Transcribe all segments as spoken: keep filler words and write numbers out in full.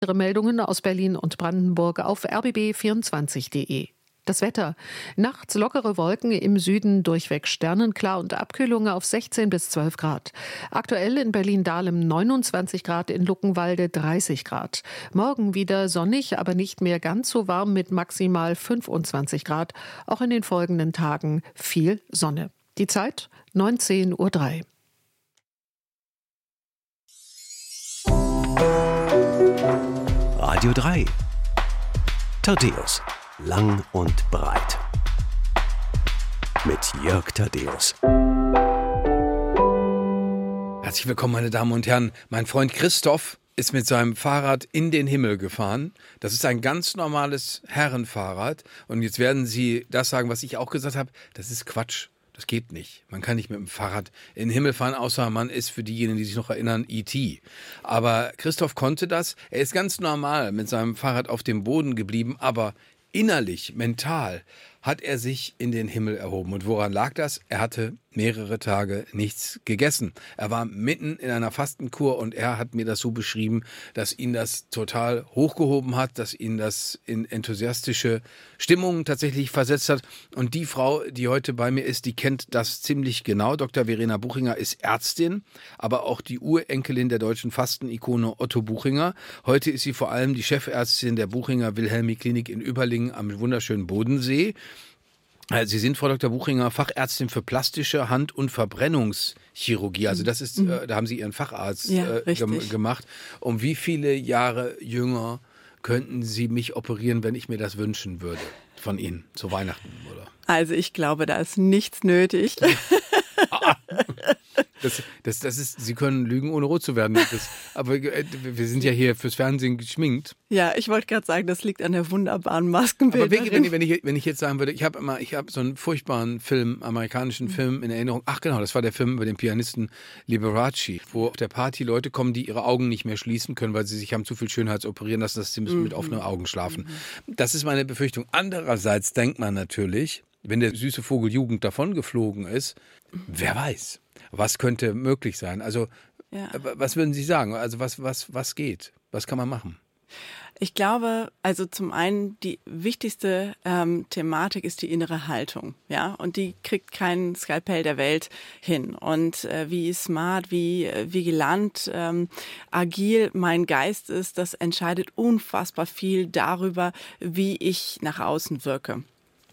Ihre Meldungen aus Berlin und Brandenburg auf r b b vierundzwanzig punkt de. Das Wetter. Nachts lockere Wolken, im Süden durchweg sternenklar und Abkühlung auf sechzehn bis zwölf Grad. Aktuell in Berlin-Dahlem neunundzwanzig Grad, in Luckenwalde dreißig Grad. Morgen wieder sonnig, aber nicht mehr ganz so warm mit maximal fünfundzwanzig Grad. Auch in den folgenden Tagen viel Sonne. Die Zeit neunzehn Uhr drei. Radio drei. Thaddäus. Lang und breit. Mit Jörg Thaddäus. Herzlich willkommen, meine Damen und Herren. Mein Freund Christoph ist mit seinem Fahrrad in den Himmel gefahren. Das ist ein ganz normales Herrenfahrrad. Und jetzt werden Sie das sagen, was ich auch gesagt habe. Das ist Quatsch. Das geht nicht. Man kann nicht mit dem Fahrrad in den Himmel fahren, außer man ist für diejenigen, die sich noch erinnern, E T Aber Christoph konnte das. Er ist ganz normal mit seinem Fahrrad auf dem Boden geblieben, aber innerlich, mental hat er sich in den Himmel erhoben. Und woran lag das? Er hatte mehrere Tage nichts gegessen. Er war mitten in einer Fastenkur und er hat mir das so beschrieben, dass ihn das total hochgehoben hat, dass ihn das in enthusiastische Stimmungen tatsächlich versetzt hat. Und die Frau, die heute bei mir ist, die kennt das ziemlich genau. Doktor Verena Buchinger ist Ärztin, aber auch die Urenkelin der deutschen Fastenikone Otto Buchinger. Heute ist sie vor allem die Chefärztin der Buchinger Wilhelmi Klinik in Überlingen am wunderschönen Bodensee. Sie sind, Frau Doktor Buchinger, Fachärztin für plastische Hand- und Verbrennungschirurgie. Also das ist, mhm. äh, da haben Sie Ihren Facharzt ja, äh, gem- gemacht. Um wie viele Jahre jünger könnten Sie mich operieren, wenn ich mir das wünschen würde von Ihnen zu Weihnachten, oder? Also ich glaube, da ist nichts nötig. Das, das, das ist, Sie können lügen, ohne rot zu werden. Das, aber wir sind ja hier fürs Fernsehen geschminkt. Ja, ich wollte gerade sagen, das liegt an der wunderbaren Maskenbildnerin. Aber wenn, wenn, ich, wenn ich jetzt sagen würde, ich habe immer, ich habe so einen furchtbaren Film, amerikanischen Film in Erinnerung. Ach genau, das war der Film über den Pianisten Liberace, wo auf der Party Leute kommen, die ihre Augen nicht mehr schließen können, weil sie sich haben zu viel Schönheitsoperieren lassen, dass sie müssen mit offenen Augen schlafen. Das ist meine Befürchtung. Andererseits denkt man natürlich, wenn der süße Vogel Jugend davongeflogen ist, wer weiß. Was könnte möglich sein? Also, ja. Was würden Sie sagen? Also, was, was, was geht? Was kann man machen? Ich glaube, also zum einen die wichtigste ähm, Thematik ist die innere Haltung, ja, und die kriegt kein Skalpell der Welt hin. Und äh, wie smart, wie äh, vigilant, ähm, agil mein Geist ist, das entscheidet unfassbar viel darüber, wie ich nach außen wirke.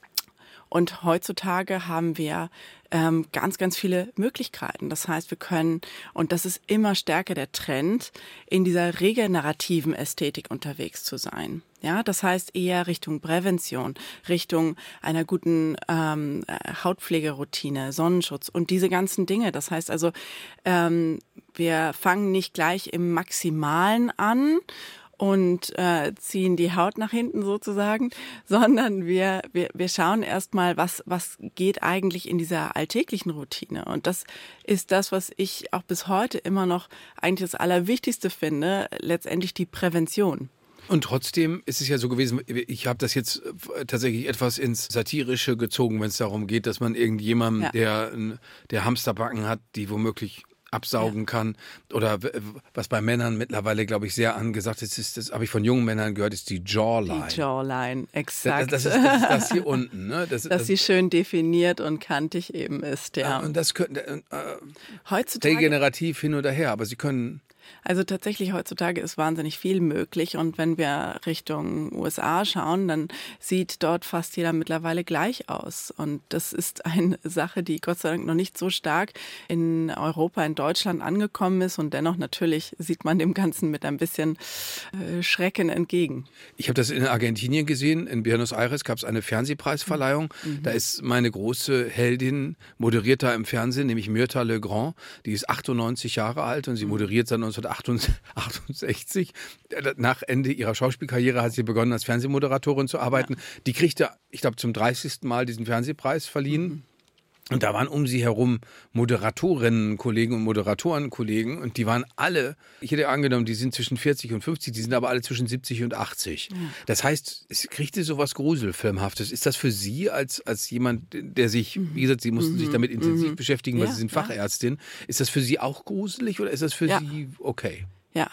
Und heutzutage haben wir ähm, ganz, ganz viele Möglichkeiten. Das heißt, wir können, und das ist immer stärker der Trend, in dieser regenerativen Ästhetik unterwegs zu sein. Ja, das heißt eher Richtung Prävention, Richtung einer guten ähm, Hautpflegeroutine, Sonnenschutz und diese ganzen Dinge. Das heißt also, ähm, wir fangen nicht gleich im Maximalen an und äh, ziehen die Haut nach hinten sozusagen, sondern wir wir wir schauen erstmal, was was geht eigentlich in dieser alltäglichen Routine. Und das ist das, was ich auch bis heute immer noch eigentlich das Allerwichtigste finde, letztendlich die Prävention. Und trotzdem ist es ja so gewesen, ich habe das jetzt tatsächlich etwas ins Satirische gezogen, wenn es darum geht, dass man irgendjemandem, ja. der, der Hamsterbacken hat, die womöglich absaugen ja. kann. Oder was bei Männern mittlerweile, glaube ich, sehr angesagt ist, ist das habe ich von jungen Männern gehört, ist die Jawline. Die Jawline, exakt. Das, das, ist, das ist das hier unten. Ne? Das, Dass das, sie schön definiert und kantig eben ist, ja. Und das könnte äh, heutzutage degenerativ hin oder her, aber sie können... Also tatsächlich heutzutage ist wahnsinnig viel möglich und wenn wir Richtung U S A schauen, dann sieht dort fast jeder mittlerweile gleich aus und das ist eine Sache, die Gott sei Dank noch nicht so stark in Europa, in Deutschland angekommen ist und dennoch natürlich sieht man dem Ganzen mit ein bisschen äh, Schrecken entgegen. Ich habe das in Argentinien gesehen, in Buenos Aires gab es eine Fernsehpreisverleihung, mhm. da ist meine große Heldin, moderiert da im Fernsehen, nämlich Myrtha Legrand, die ist achtundneunzig Jahre alt und sie moderiert seit neunzehnhundertachtundsechzig. Nach Ende ihrer Schauspielkarriere hat sie begonnen, als Fernsehmoderatorin zu arbeiten. Ja. Die kriegte, ich glaube, zum dreißigsten Mal diesen Fernsehpreis verliehen. Mhm. Und da waren um sie herum Moderatorinnen-Kollegen und Moderatoren-Kollegen und die waren alle, ich hätte angenommen, die sind zwischen vierzig und fünfzig, die sind aber alle zwischen siebzig und achtzig. Ja. Das heißt, es kriegte sowas Gruselfilmhaftes. Ist das für Sie als, als jemand, der sich, wie gesagt, Sie mussten mhm. sich damit intensiv mhm. beschäftigen, weil ja, Sie sind Fachärztin, ja. Ist das für Sie auch gruselig oder ist das für ja. Sie okay? Ja.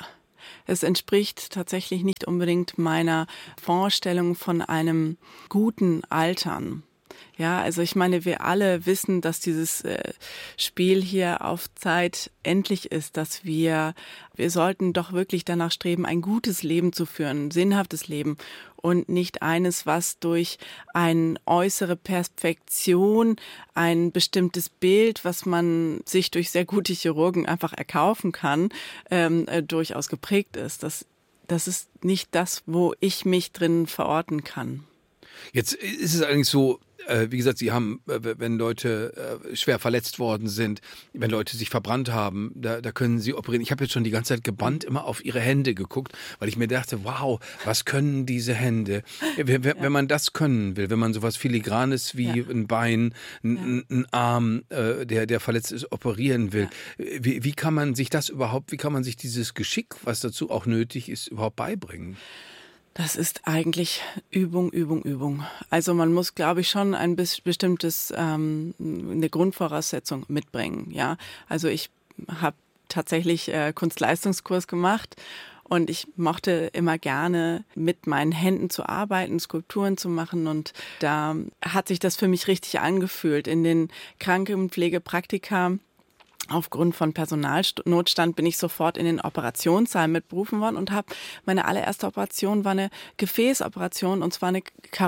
es entspricht tatsächlich nicht unbedingt meiner Vorstellung von einem guten Altern. Ja, also ich meine, wir alle wissen, dass dieses äh, Spiel hier auf Zeit endlich ist, dass wir, wir sollten doch wirklich danach streben, ein gutes Leben zu führen, ein sinnhaftes Leben und nicht eines, was durch eine äußere Perfektion, ein bestimmtes Bild, was man sich durch sehr gute Chirurgen einfach erkaufen kann, ähm, äh, durchaus geprägt ist. Das, das ist nicht das, wo ich mich drin verorten kann. Jetzt ist es allerdings so, äh, wie gesagt, Sie haben, äh, wenn Leute äh, schwer verletzt worden sind, wenn Leute sich verbrannt haben, da, da können Sie operieren. Ich habe jetzt schon die ganze Zeit gebannt immer auf Ihre Hände geguckt, weil ich mir dachte, wow, was können diese Hände? Wenn, wenn ja. man das können will, wenn man sowas Filigranes wie ja. ein Bein, ein, ja. ein Arm, äh, der, der verletzt ist, operieren will, ja. wie, wie kann man sich das überhaupt, wie kann man sich dieses Geschick, was dazu auch nötig ist, überhaupt beibringen? Das ist eigentlich Übung, Übung, Übung. Also man muss, glaube ich, schon ein bestimmtes, ähm, eine Grundvoraussetzung mitbringen. Ja, also ich habe tatsächlich äh, Kunstleistungskurs gemacht und ich mochte immer gerne mit meinen Händen zu arbeiten, Skulpturen zu machen und da hat sich das für mich richtig angefühlt. In den Krankenpflegepraktika aufgrund von Personalnotstand bin ich sofort in den Operationssaal mitberufen worden und habe meine allererste Operation war eine Gefäßoperation und zwar eine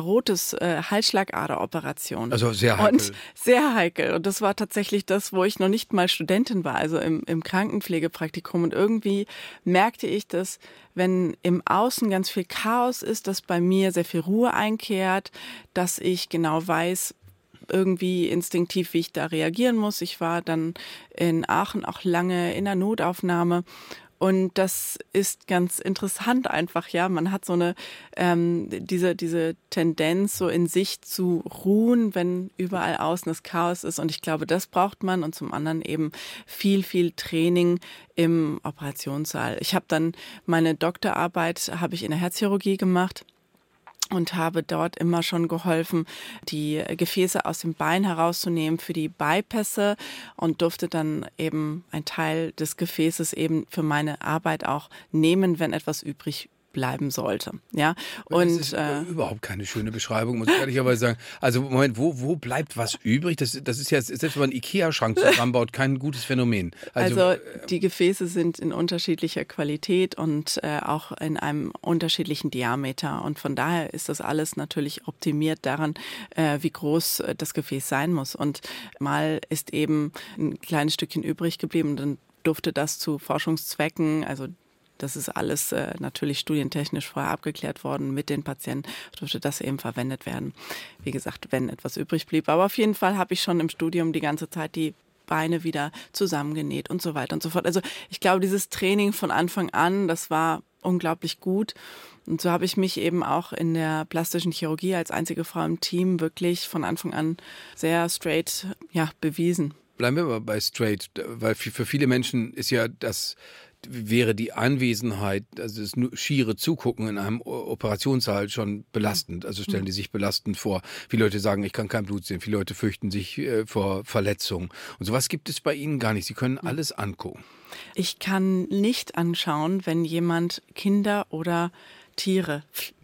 Karotis-Halsschlagaderoperation. Also sehr heikel. Und sehr heikel. Und das war tatsächlich das, wo ich noch nicht mal Studentin war, also im, im Krankenpflegepraktikum. Und irgendwie merkte ich, dass wenn im Außen ganz viel Chaos ist, dass bei mir sehr viel Ruhe einkehrt, dass ich genau weiß, irgendwie instinktiv, wie ich da reagieren muss. Ich war dann in Aachen auch lange in der Notaufnahme und das ist ganz interessant einfach, ja. Man hat so eine ähm, diese diese Tendenz, so in sich zu ruhen, wenn überall außen das Chaos ist und ich glaube, das braucht man und zum anderen eben viel, viel Training im Operationssaal. Ich habe dann meine Doktorarbeit habe ich in der Herzchirurgie gemacht. Und habe dort immer schon geholfen, die Gefäße aus dem Bein herauszunehmen für die Bypässe und durfte dann eben einen Teil des Gefäßes eben für meine Arbeit auch nehmen, wenn etwas übrig bleiben sollte. Ja, und das ist äh, überhaupt keine schöne Beschreibung, muss ich ehrlicherweise sagen. Also Moment, wo, wo bleibt was übrig? Das, das ist ja, selbst wenn man einen Ikea-Schrank zusammenbaut, kein gutes Phänomen. Also, also die Gefäße sind in unterschiedlicher Qualität und äh, auch in einem unterschiedlichen Diameter. Und von daher ist das alles natürlich optimiert daran, äh, wie groß äh, das Gefäß sein muss. Und mal ist eben ein kleines Stückchen übrig geblieben, dann durfte das zu Forschungszwecken, also das ist alles äh, natürlich studientechnisch vorher abgeklärt worden mit den Patienten, durfte das eben verwendet werden. Wie gesagt, wenn etwas übrig blieb. Aber auf jeden Fall habe ich schon im Studium die ganze Zeit die Beine wieder zusammengenäht und so weiter und so fort. Also ich glaube, dieses Training von Anfang an, das war unglaublich gut. Und so habe ich mich eben auch in der plastischen Chirurgie als einzige Frau im Team wirklich von Anfang an sehr straight ja, bewiesen. Bleiben wir aber bei straight, weil für viele Menschen ist ja das wäre die Anwesenheit, also das schiere Zugucken in einem Operationssaal schon belastend. Also stellen die sich belastend vor. Viele Leute sagen, ich kann kein Blut sehen. Viele Leute fürchten sich äh, vor Verletzungen. Und sowas gibt es bei Ihnen gar nicht. Sie können alles angucken. Ich kann nicht anschauen, wenn jemand Kinder oder Tiere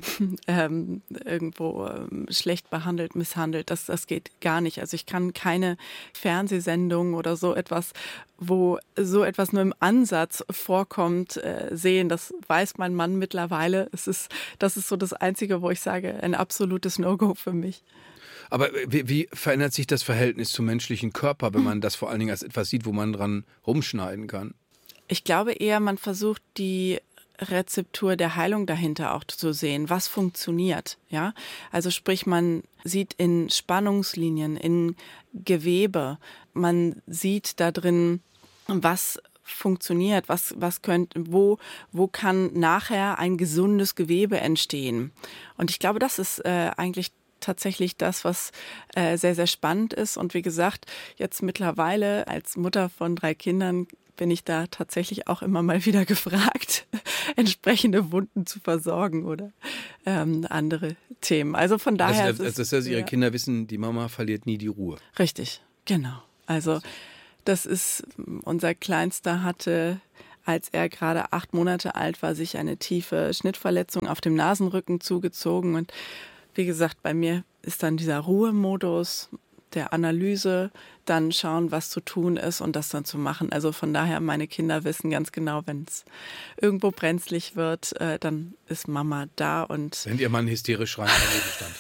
ähm, irgendwo ähm, schlecht behandelt, misshandelt. Das, das geht gar nicht. Also ich kann keine Fernsehsendung oder so etwas, wo so etwas nur im Ansatz vorkommt, äh, sehen. Das weiß mein Mann mittlerweile. Es ist, das ist so das Einzige, wo ich sage, ein absolutes No-Go für mich. Aber wie, wie verändert sich das Verhältnis zum menschlichen Körper, wenn man das vor allen Dingen als etwas sieht, wo man dran rumschneiden kann? Ich glaube eher, man versucht die Rezeptur der Heilung dahinter auch zu sehen, was funktioniert, ja? Also sprich, man sieht in Spannungslinien, in Gewebe, man sieht da drin, was funktioniert, was was könnte, wo wo kann nachher ein gesundes Gewebe entstehen? Und ich glaube, das ist äh, eigentlich tatsächlich das, was äh, sehr sehr spannend ist. Und wie gesagt, jetzt mittlerweile als Mutter von drei Kindern bin ich da tatsächlich auch immer mal wieder gefragt, entsprechende Wunden zu versorgen oder ähm, andere Themen. Also von daher also, ist das heißt, Ihre ja. Kinder wissen, die Mama verliert nie die Ruhe. Richtig, genau. Also das ist, unser Kleinster hatte als er gerade acht Monate alt war, sich eine tiefe Schnittverletzung auf dem Nasenrücken zugezogen. Und wie gesagt, bei mir ist dann dieser Ruhemodus der Analyse, dann schauen, was zu tun ist und das dann zu machen. Also von daher, meine Kinder wissen ganz genau, wenn es irgendwo brenzlig wird, äh, dann ist Mama da. Und wenn ihr Mann hysterisch schreien daneben stand.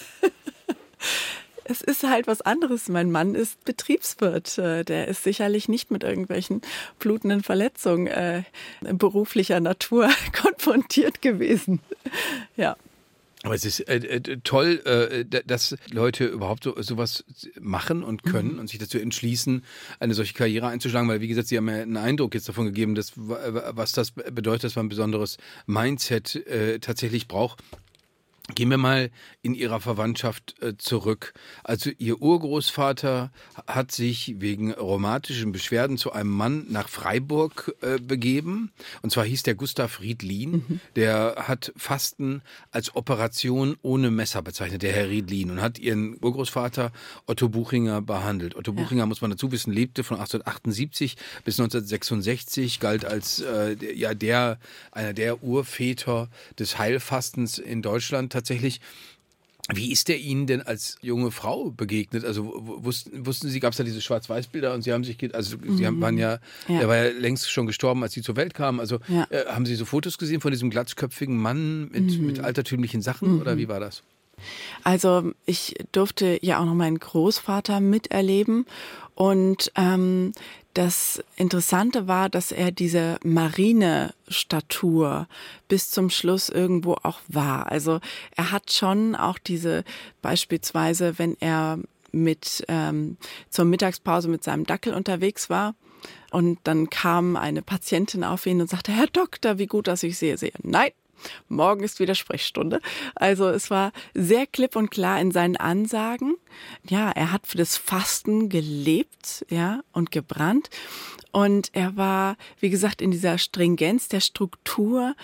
Es ist halt was anderes. Mein Mann ist Betriebswirt. Der ist sicherlich nicht mit irgendwelchen blutenden Verletzungen äh, beruflicher Natur konfrontiert gewesen. Ja. Aber es ist äh, äh, toll, äh, dass Leute überhaupt so sowas machen und können mhm. und sich dazu entschließen, eine solche Karriere einzuschlagen, weil wie gesagt, Sie haben ja einen Eindruck jetzt davon gegeben, dass, was das bedeutet, dass man ein besonderes Mindset äh, tatsächlich braucht. Gehen wir mal in Ihrer Verwandtschaft äh, zurück. Also Ihr Urgroßvater hat sich wegen rheumatischen Beschwerden zu einem Mann nach Freiburg äh, begeben. Und zwar hieß der Gustav Riedlin. Mhm. Der hat Fasten als Operation ohne Messer bezeichnet, der Herr Riedlin. Und hat Ihren Urgroßvater Otto Buchinger behandelt. Otto ja. Buchinger, muss man dazu wissen, lebte von achtzehnhundertachtundsiebzig bis neunzehnhundertsechsundsechzig, galt als äh, ja der einer der Urväter des Heilfastens in Deutschland. Tatsächlich. Wie ist der Ihnen denn als junge Frau begegnet? Also wussten, wussten Sie, gab es da diese Schwarz-Weiß-Bilder und Sie haben sich, also Sie haben, waren ja, ja, er war ja längst schon gestorben, als Sie zur Welt kamen. Also ja. äh, haben Sie so Fotos gesehen von diesem glatzköpfigen Mann mit, mhm. mit altertümlichen Sachen mhm. oder wie war das? Also ich durfte ja auch noch meinen Großvater miterleben und ähm, das Interessante war, dass er diese Marine-Statur bis zum Schluss irgendwo auch war. Also er hat schon auch diese, beispielsweise, wenn er mit ähm, zur Mittagspause mit seinem Dackel unterwegs war und dann kam eine Patientin auf ihn und sagte, Herr Doktor, wie gut, dass ich Sie sehe. Nein. Morgen ist wieder Sprechstunde. Also es war sehr klipp und klar in seinen Ansagen. Ja, er hat für das Fasten gelebt, ja, und gebrannt. Und er war, wie gesagt, in dieser Stringenz der Struktur,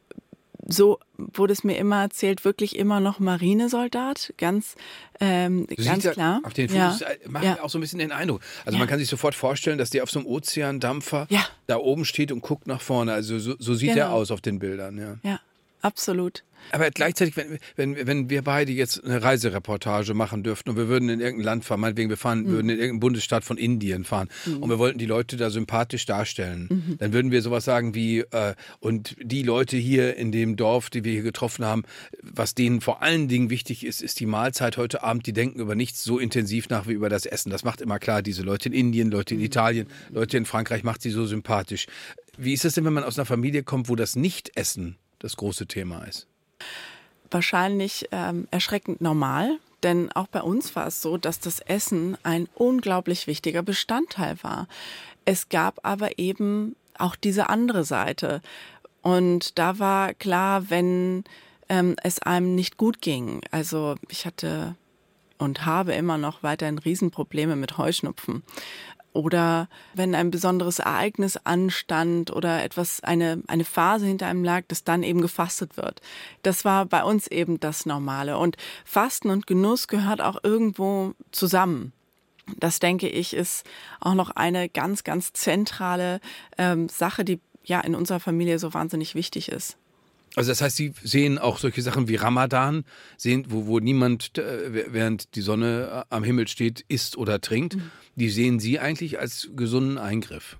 so wurde es mir immer erzählt, wirklich immer noch Marinesoldat, ganz, ähm, ganz ja, klar. Auf den Fotos ja. macht ja. auch so ein bisschen den Eindruck. Also ja. man kann sich sofort vorstellen, dass der auf so einem Ozeandampfer ja. da oben steht und guckt nach vorne. Also so, so sieht genau. er aus auf den Bildern. Ja, ja, absolut. Aber gleichzeitig, wenn, wenn, wenn wir beide jetzt eine Reisereportage machen dürften und wir würden in irgendein Land fahren, meinetwegen wir fahren, mhm. würden in irgendeinen Bundesstaat von Indien fahren mhm. und wir wollten die Leute da sympathisch darstellen, mhm. dann würden wir sowas sagen wie, äh, und die Leute hier in dem Dorf, die wir hier getroffen haben, was denen vor allen Dingen wichtig ist, ist die Mahlzeit heute Abend, die denken über nichts so intensiv nach wie über das Essen. Das macht immer klar, diese Leute in Indien, Leute in Italien, Leute in Frankreich, macht sie so sympathisch. Wie ist es denn, wenn man aus einer Familie kommt, wo das Nicht-Essen das große Thema ist? Wahrscheinlich ähm, erschreckend normal, denn auch bei uns war es so, dass das Essen ein unglaublich wichtiger Bestandteil war. Es gab aber eben auch diese andere Seite und da war klar, wenn ähm, es einem nicht gut ging, also ich hatte und habe immer noch weiterhin Riesenprobleme mit Heuschnupfen. Oder wenn ein besonderes Ereignis anstand oder etwas, eine, eine Phase hinter einem lag, dass dann eben gefastet wird. Das war bei uns eben das Normale. Und Fasten und Genuss gehört auch irgendwo zusammen. Das, denke ich, ist auch noch eine ganz, ganz zentrale ähm, Sache, die ja in unserer Familie so wahnsinnig wichtig ist. Also das heißt, Sie sehen auch solche Sachen wie Ramadan, sehen, wo, wo niemand, äh, während die Sonne am Himmel steht, isst oder trinkt. Mhm. Die sehen Sie eigentlich als gesunden Eingriff?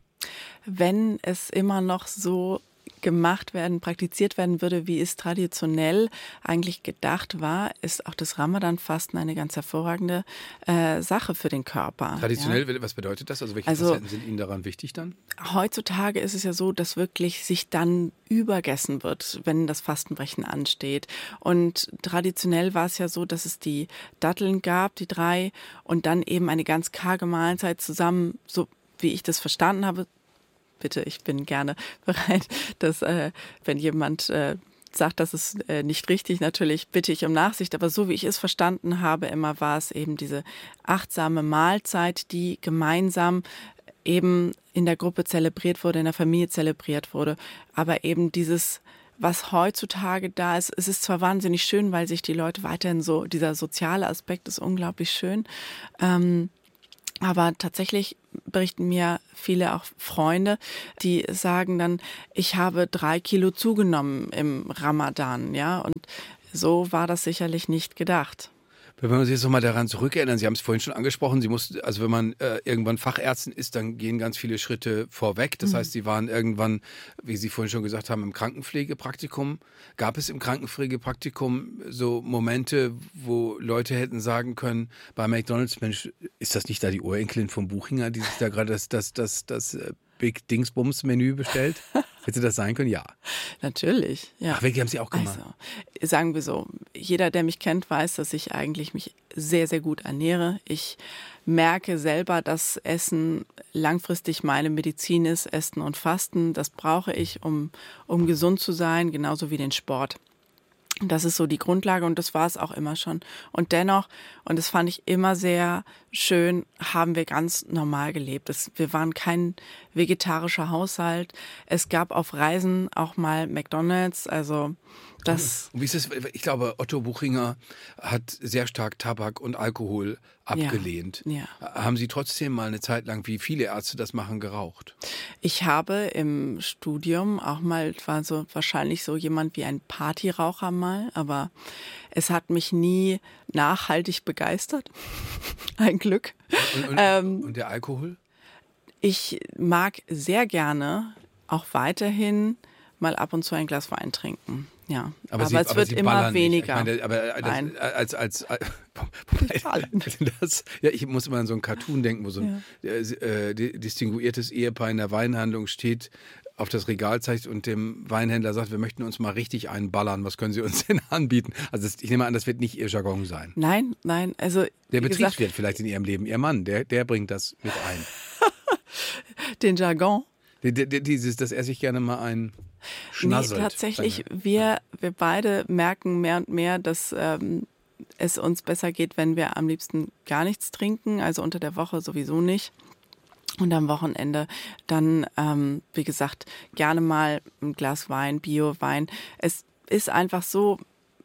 Wenn es immer noch so gemacht werden, praktiziert werden würde, wie es traditionell eigentlich gedacht war, ist auch das Ramadan-Fasten eine ganz hervorragende äh, Sache für den Körper. Traditionell, ja. Was bedeutet das? Also welche also, Facetten sind Ihnen daran wichtig dann? Heutzutage ist es ja so, dass wirklich sich dann übergessen wird, wenn das Fastenbrechen ansteht. Und traditionell war es ja so, dass es die Datteln gab, die drei, und dann eben eine ganz karge Mahlzeit zusammen, so wie ich das verstanden habe. Bitte, ich bin gerne bereit, dass, äh, wenn jemand äh, sagt, das ist äh, nicht richtig, natürlich bitte ich um Nachsicht. Aber so wie ich es verstanden habe, immer war es eben diese achtsame Mahlzeit, die gemeinsam eben in der Gruppe zelebriert wurde, in der Familie zelebriert wurde. Aber eben dieses, was heutzutage da ist, es ist zwar wahnsinnig schön, weil sich die Leute weiterhin so, dieser soziale Aspekt ist unglaublich schön, ähm, Aber tatsächlich berichten mir viele auch Freunde, die sagen dann, ich habe drei Kilo zugenommen im Ramadan, ja, und so war das sicherlich nicht gedacht. Wenn wir uns jetzt nochmal daran zurückerinnern, Sie haben es vorhin schon angesprochen, Sie mussten, also wenn man äh, irgendwann Fachärztin ist, dann gehen ganz viele Schritte vorweg. Das mhm. heißt, Sie waren irgendwann, wie Sie vorhin schon gesagt haben, im Krankenpflegepraktikum. Gab es im Krankenpflegepraktikum so Momente, wo Leute hätten sagen können, bei McDonald's, Mensch, ist das nicht da die Urenkelin vom Buchinger, die sich da gerade das, das, das, das, das Big Dingsbums Menü bestellt? Hätte das sein können? Ja. Natürlich, ja. Ach, wirklich, haben Sie auch gemacht? Also, sagen wir so, jeder, der mich kennt, weiß, dass ich eigentlich mich sehr, sehr gut ernähre. Ich merke selber, dass Essen langfristig meine Medizin ist, Essen und Fasten. Das brauche ich, um, um gesund zu sein, genauso wie den Sport. Das ist so die Grundlage und das war es auch immer schon. Und dennoch, und das fand ich immer sehr schön, haben wir ganz normal gelebt. Das, wir waren kein vegetarischer Haushalt. Es gab auf Reisen auch mal McDonald's, also das. Und wie ist es? Ich glaube, Otto Buchinger hat sehr stark Tabak und Alkohol abgelehnt. Ja, ja. Haben Sie trotzdem mal eine Zeit lang, wie viele Ärzte das machen, geraucht? Ich habe im Studium auch mal, war so wahrscheinlich so jemand wie ein Partyraucher mal, aber es hat mich nie nachhaltig begeistert. Ein Glück. Und, und, ähm, und der Alkohol? Ich mag sehr gerne auch weiterhin mal ab und zu ein Glas Wein trinken. Ja, aber, aber Sie, es aber wird Sie immer weniger. Ich meine, aber das, Nein. als, als, als das, ja, ich muss immer an so einen Cartoon denken, wo so ein ja. äh, distinguiertes Ehepaar in der Weinhandlung steht, auf das Regal zeigt und dem Weinhändler sagt, wir möchten uns mal richtig einballern, was können Sie uns denn anbieten? Also das, ich nehme an, das wird nicht Ihr Jargon sein. Nein, nein, also der Betriebswirt vielleicht in Ihrem Leben, Ihr Mann, der, der bringt das mit ein. Den Jargon? Die, die, dieses, dass er sich gerne mal ein schnasselt. Nee, tatsächlich, wir, wir beide merken mehr und mehr, dass ähm, es uns besser geht, wenn wir am liebsten gar nichts trinken, also unter der Woche sowieso nicht. Und am Wochenende dann, ähm, wie gesagt, gerne mal ein Glas Wein, Bio-Wein. Es ist einfach so,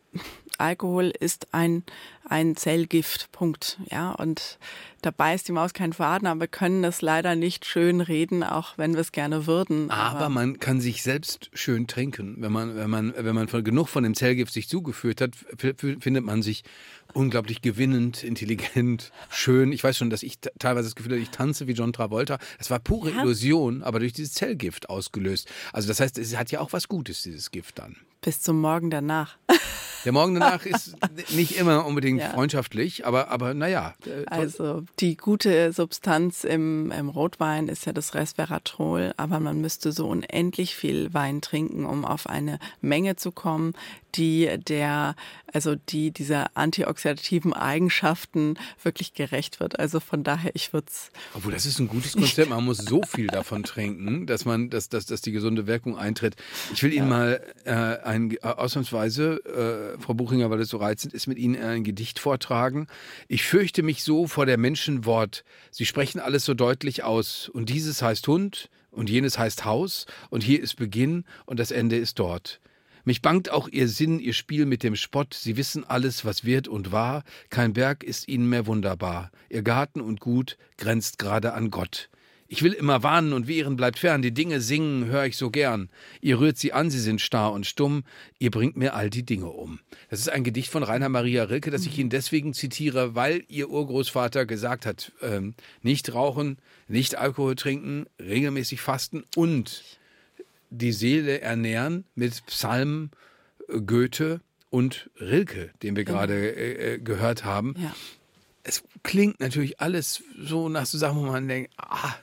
Alkohol ist ein, ein Zellgift, Punkt. Ja, und da beißt die Maus keinen Faden, aber wir können das leider nicht schön reden, auch wenn wir es gerne würden. Aber, aber man kann sich selbst schön trinken. Wenn man, wenn man, wenn man von, genug von dem Zellgift sich zugeführt hat, findet man sich unglaublich gewinnend, intelligent, schön. Ich weiß schon, dass ich t- teilweise das Gefühl hatte, ich tanze wie John Travolta. Es war pure ja. Illusion, aber durch dieses Zellgift ausgelöst. Also das heißt, es hat ja auch was Gutes, dieses Gift dann. Bis zum Morgen danach. Der Morgen danach ist nicht immer unbedingt ja. freundschaftlich, aber, aber naja. Äh, also die gute Substanz im, im Rotwein ist ja das Resveratrol, aber man müsste so unendlich viel Wein trinken, um auf eine Menge zu kommen, die der, also die dieser antioxidativen Eigenschaften wirklich gerecht wird. Also von daher, ich würde es. Obwohl, das ist ein gutes Konzept. Man muss so viel davon trinken, dass man, dass, dass, dass die gesunde Wirkung eintritt. Ich will Ihnen ja. mal äh, ein, ausnahmsweise, äh, Frau Buchinger, weil es so reizend ist, mit Ihnen ein Gedicht vortragen. Ich fürchte mich so vor der Menschenwort. Sie sprechen alles so deutlich aus. Und dieses heißt Hund und jenes heißt Haus und hier ist Beginn und das Ende ist dort. Mich bangt auch ihr Sinn, ihr Spiel mit dem Spott. Sie wissen alles, was wird und war. Kein Berg ist ihnen mehr wunderbar. Ihr Garten und Gut grenzt gerade an Gott. Ich will immer warnen und wehren, bleibt fern. Die Dinge singen, höre ich so gern. Ihr rührt sie an, sie sind starr und stumm. Ihr bringt mir all die Dinge um. Das ist ein Gedicht von Rainer Maria Rilke, das ich Ihnen deswegen zitiere, weil Ihr Urgroßvater gesagt hat, ähm, nicht rauchen, nicht Alkohol trinken, regelmäßig fasten und die Seele ernähren mit Psalmen, Goethe und Rilke, den wir gerade äh, gehört haben. Ja. Es klingt natürlich alles so nach so Sachen, wo man denkt, ah,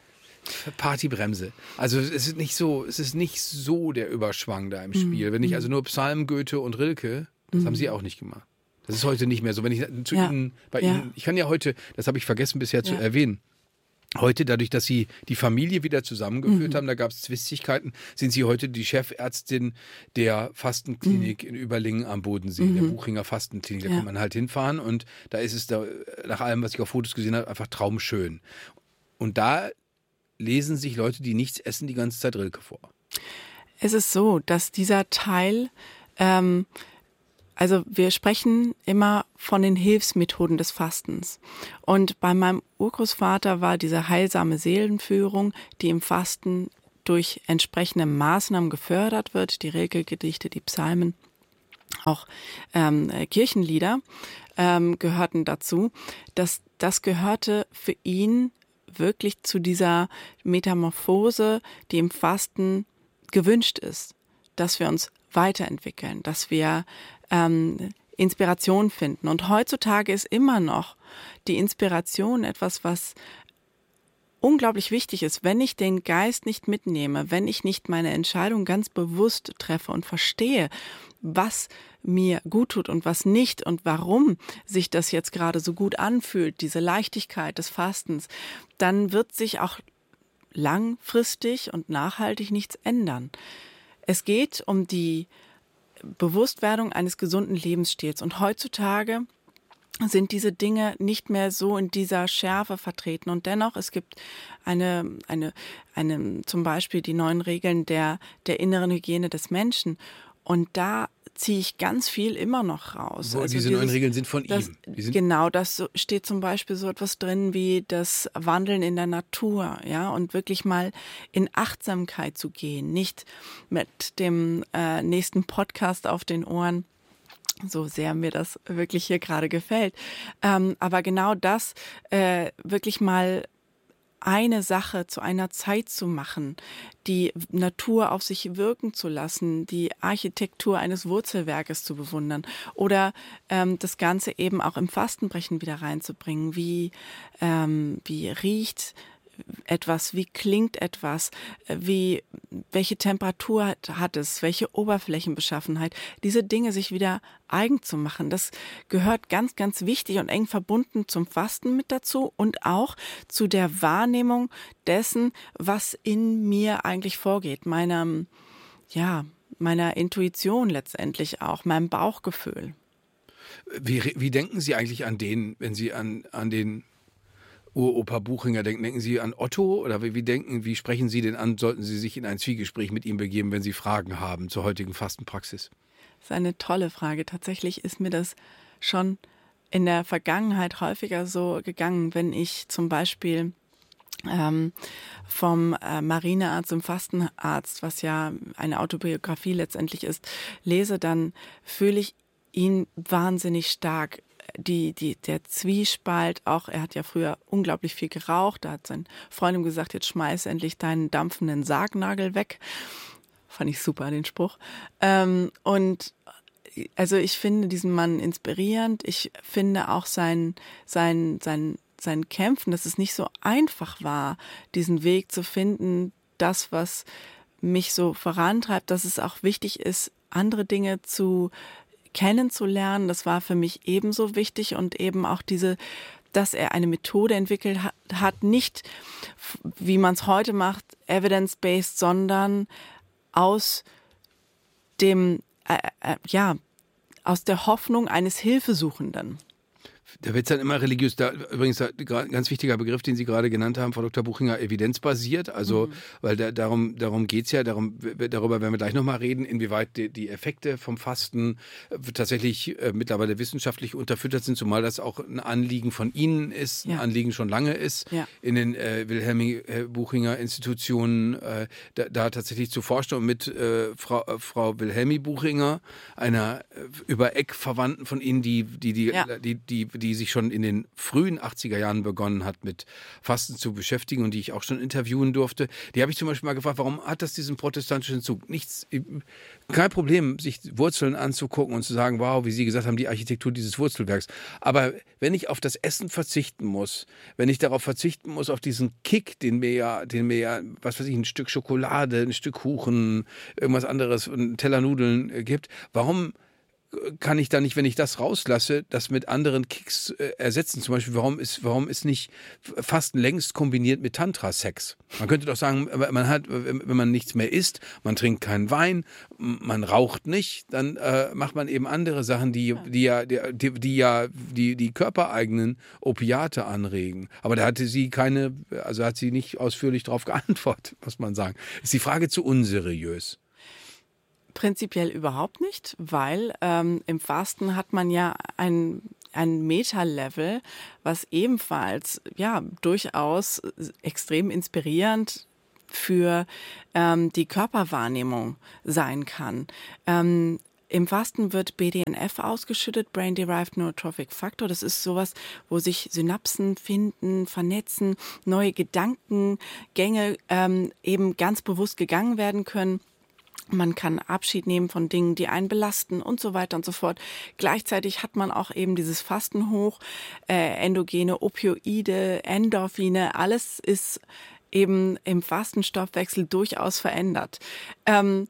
Partybremse. Also es ist nicht so, es ist nicht so der Überschwang da im Spiel. Mhm. Wenn ich also nur Psalmen, Goethe und Rilke, das mhm. haben Sie auch nicht gemacht. Das ist heute nicht mehr so. Wenn ich zu ja. Ihnen, bei ja. Ihnen, ich kann ja heute, das habe ich vergessen bisher ja. zu erwähnen, heute, dadurch, dass Sie die Familie wieder zusammengeführt mhm. haben, da gab es Zwistigkeiten, sind Sie heute die Chefärztin der Fastenklinik mhm. in Überlingen am Bodensee, mhm. der Buchinger Fastenklinik. Da ja. kann man halt hinfahren und da ist es, da, nach allem, was ich auf Fotos gesehen habe, einfach traumschön. Und da lesen sich Leute, die nichts essen, die ganze Zeit Rilke vor. Es ist so, dass dieser Teil, ähm, Also wir sprechen immer von den Hilfsmethoden des Fastens. Und bei meinem Urgroßvater war diese heilsame Seelenführung, die im Fasten durch entsprechende Maßnahmen gefördert wird, die Rilke-Gedichte, die Psalmen, auch ähm, Kirchenlieder ähm, gehörten dazu. Das, das gehörte für ihn wirklich zu dieser Metamorphose, die im Fasten gewünscht ist, dass wir uns weiterentwickeln, dass wir ähm, Inspiration finden. Und heutzutage ist immer noch die Inspiration etwas, was unglaublich wichtig ist. Wenn ich den Geist nicht mitnehme, wenn ich nicht meine Entscheidung ganz bewusst treffe und verstehe, was mir gut tut und was nicht und warum sich das jetzt gerade so gut anfühlt, diese Leichtigkeit des Fastens, dann wird sich auch langfristig und nachhaltig nichts ändern. Es geht um die Bewusstwerdung eines gesunden Lebensstils. Und heutzutage sind diese Dinge nicht mehr so in dieser Schärfe vertreten. Und dennoch, es gibt eine, eine, eine, zum Beispiel die neuen Regeln der, der inneren Hygiene des Menschen. Und da ziehe ich ganz viel immer noch raus. Wo also diese dieses, neuen Regeln sind von das, ihm. Die sind genau, das so, steht zum Beispiel so etwas drin wie das Wandeln in der Natur, ja, und wirklich mal in Achtsamkeit zu gehen, nicht mit dem äh, nächsten Podcast auf den Ohren, so sehr mir das wirklich hier gerade gefällt. Ähm, aber genau das, äh, wirklich mal eine Sache zu einer Zeit zu machen, die Natur auf sich wirken zu lassen, die Architektur eines Wurzelwerkes zu bewundern oder ähm, das Ganze eben auch im Fastenbrechen wieder reinzubringen. Wie, ähm, wie riecht etwas, wie klingt etwas, wie, welche Temperatur hat, hat es, welche Oberflächenbeschaffenheit, diese Dinge sich wieder eigen zu machen. Das gehört ganz, ganz wichtig und eng verbunden zum Fasten mit dazu und auch zu der Wahrnehmung dessen, was in mir eigentlich vorgeht, meiner, ja, meiner Intuition letztendlich auch, meinem Bauchgefühl. Wie, wie denken Sie eigentlich an den, wenn Sie an, an den Uropa Buchinger denken? Denken Sie an Otto oder wie, wie denken, wie sprechen Sie denn an? Sollten Sie sich in ein Zwiegespräch mit ihm begeben, wenn Sie Fragen haben zur heutigen Fastenpraxis? Das ist eine tolle Frage. Tatsächlich ist mir das schon in der Vergangenheit häufiger so gegangen, wenn ich zum Beispiel ähm, vom äh, Marinearzt zum Fastenarzt, was ja eine Autobiografie letztendlich ist, lese, dann fühle ich ihn wahnsinnig stark. Die, die, der Zwiespalt, auch er hat ja früher unglaublich viel geraucht, da hat sein Freund ihm gesagt, jetzt schmeiß endlich deinen dampfenden Sargnagel weg. Fand ich super, den Spruch. Ähm, und also ich finde diesen Mann inspirierend, ich finde auch sein, sein, sein, sein Kämpfen, dass es nicht so einfach war, diesen Weg zu finden, das, was mich so vorantreibt, dass es auch wichtig ist, andere Dinge zu kennenzulernen, das war für mich ebenso wichtig und eben auch diese, dass er eine Methode entwickelt hat, hat nicht, wie man es heute macht, evidence-based, sondern aus dem, äh, äh, ja, aus der Hoffnung eines Hilfesuchenden. Da wird es dann immer religiös. Da, übrigens ein ganz wichtiger Begriff, den Sie gerade genannt haben, Frau Doktor Buchinger, evidenzbasiert. Also, mhm. weil da, darum, darum geht es ja, darum, darüber werden wir gleich nochmal reden, inwieweit die, die Effekte vom Fasten tatsächlich äh, mittlerweile wissenschaftlich unterfüttert sind, zumal das auch ein Anliegen von Ihnen ist, ein ja. Anliegen schon lange ist, ja. in den äh, Wilhelmi-Buchinger-Institutionen äh, da, da tatsächlich zu forschen und mit äh, Frau, äh, Frau Wilhelmi Buchinger, einer äh, über Eck Verwandten von Ihnen, die, die, die, ja. die, die, die die sich schon in den frühen achtziger Jahren begonnen hat, mit Fasten zu beschäftigen und die ich auch schon interviewen durfte. Die habe ich zum Beispiel mal gefragt, warum hat das diesen protestantischen Zug? Nichts, kein Problem, sich Wurzeln anzugucken und zu sagen, wow, wie Sie gesagt haben, die Architektur dieses Wurzelwerks. Aber wenn ich auf das Essen verzichten muss, wenn ich darauf verzichten muss, auf diesen Kick, den mir ja, den mir ja, was weiß ich, ein Stück Schokolade, ein Stück Kuchen, irgendwas anderes, einen Teller Nudeln gibt, warum kann ich da nicht, wenn ich das rauslasse, das mit anderen Kicks äh, ersetzen? Zum Beispiel, warum ist, warum ist nicht Fasten längst kombiniert mit Tantra-Sex? Man könnte doch sagen, man hat, wenn man nichts mehr isst, man trinkt keinen Wein, man raucht nicht, dann äh, macht man eben andere Sachen, die, die ja, die, die ja die, die körpereigenen Opiate anregen. Aber da hatte sie keine, also hat sie nicht ausführlich darauf geantwortet, muss man sagen. Ist die Frage zu unseriös? Prinzipiell überhaupt nicht, weil ähm, im Fasten hat man ja ein ein Meta-Level, was ebenfalls ja durchaus extrem inspirierend für ähm, die Körperwahrnehmung sein kann. Ähm, Im Fasten wird B D N F ausgeschüttet, Brain-Derived Neurotrophic Factor. Das ist sowas, wo sich Synapsen finden, vernetzen, neue Gedankengänge ähm, eben ganz bewusst gegangen werden können. Man kann Abschied nehmen von Dingen, die einen belasten und so weiter und so fort. Gleichzeitig hat man auch eben dieses Fastenhoch, äh, endogene Opioide, Endorphine, alles ist eben im Fastenstoffwechsel durchaus verändert. Ähm,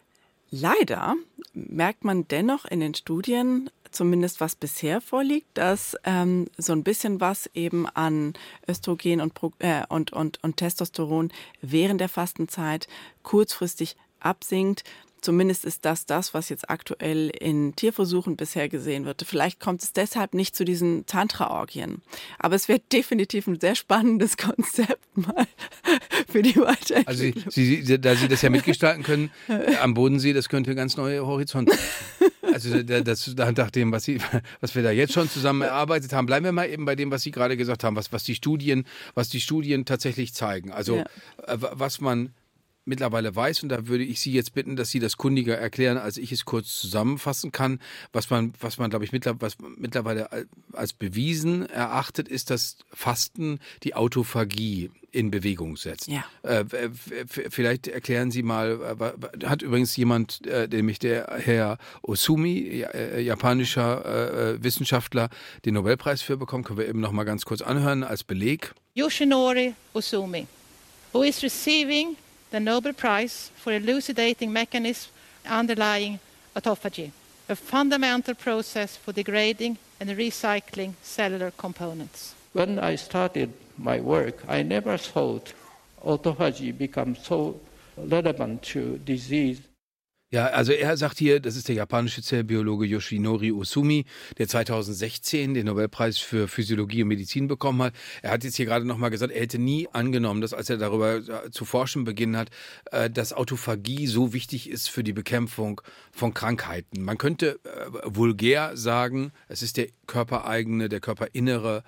leider merkt man dennoch in den Studien, zumindest was bisher vorliegt, dass ähm, so ein bisschen was eben an Östrogen und, äh, und, und, und Testosteron während der Fastenzeit kurzfristig absinkt. Zumindest ist das das, was jetzt aktuell in Tierversuchen bisher gesehen wird. Vielleicht kommt es deshalb nicht zu diesen Tantra-Orgien. Aber es wäre definitiv ein sehr spannendes Konzept mal für die Weiterentwicklung. Also Sie, Sie, da Sie das ja mitgestalten können, am Bodensee, das könnte ganz neue Horizonte. Also das, nach dem, was, Sie, was wir da jetzt schon zusammen erarbeitet haben, bleiben wir mal eben bei dem, was Sie gerade gesagt haben, was, was die Studien, was die Studien tatsächlich zeigen. Also ja. was man mittlerweile weiß, und da würde ich Sie jetzt bitten, dass Sie das kundiger erklären, als ich es kurz zusammenfassen kann. Was man, was man glaube ich, mittlerweile als bewiesen erachtet, ist, dass Fasten die Autophagie in Bewegung setzt. Ja. Äh, vielleicht erklären Sie mal, hat übrigens jemand, äh, nämlich der Herr Ohsumi, äh, japanischer äh, Wissenschaftler, den Nobelpreis für bekommen, können wir eben noch mal ganz kurz anhören als Beleg. Yoshinori Ohsumi, who is receiving the Nobel Prize for elucidating mechanisms underlying autophagy, a fundamental process for degrading and recycling cellular components. When I started my work, I never thought autophagy becomes so relevant to disease. Ja, also er sagt hier, das ist der japanische Zellbiologe Yoshinori Ohsumi, der zweitausendsechzehn den Nobelpreis für Physiologie und Medizin bekommen hat. Er hat jetzt hier gerade nochmal gesagt, er hätte nie angenommen, dass als er darüber zu forschen beginnen hat, dass Autophagie so wichtig ist für die Bekämpfung von Krankheiten. Man könnte vulgär sagen, es ist der körpereigene, der körperinnere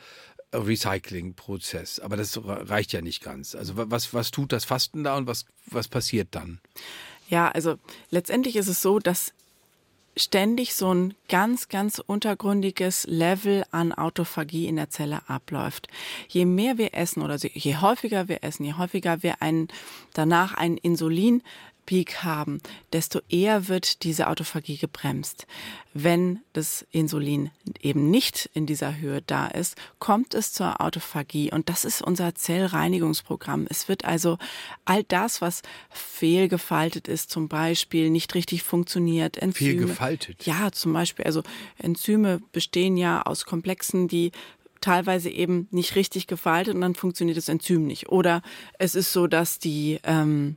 Recycling-Prozess. Aber das reicht ja nicht ganz. Also was, was tut das Fasten da und was, was passiert dann? Ja, also letztendlich ist es so, dass ständig so ein ganz, ganz untergründiges Level an Autophagie in der Zelle abläuft. Je mehr wir essen oder je häufiger wir essen, je häufiger wir einen, danach einen Insulin Peak haben, desto eher wird diese Autophagie gebremst. Wenn das Insulin eben nicht in dieser Höhe da ist, kommt es zur Autophagie und das ist unser Zellreinigungsprogramm. Es wird also all das, was fehlgefaltet ist, zum Beispiel nicht richtig funktioniert, Enzyme. Fehlgefaltet? Ja, zum Beispiel, also Enzyme bestehen ja aus Komplexen, die teilweise eben nicht richtig gefaltet und dann funktioniert das Enzym nicht. Oder es ist so, dass die ähm,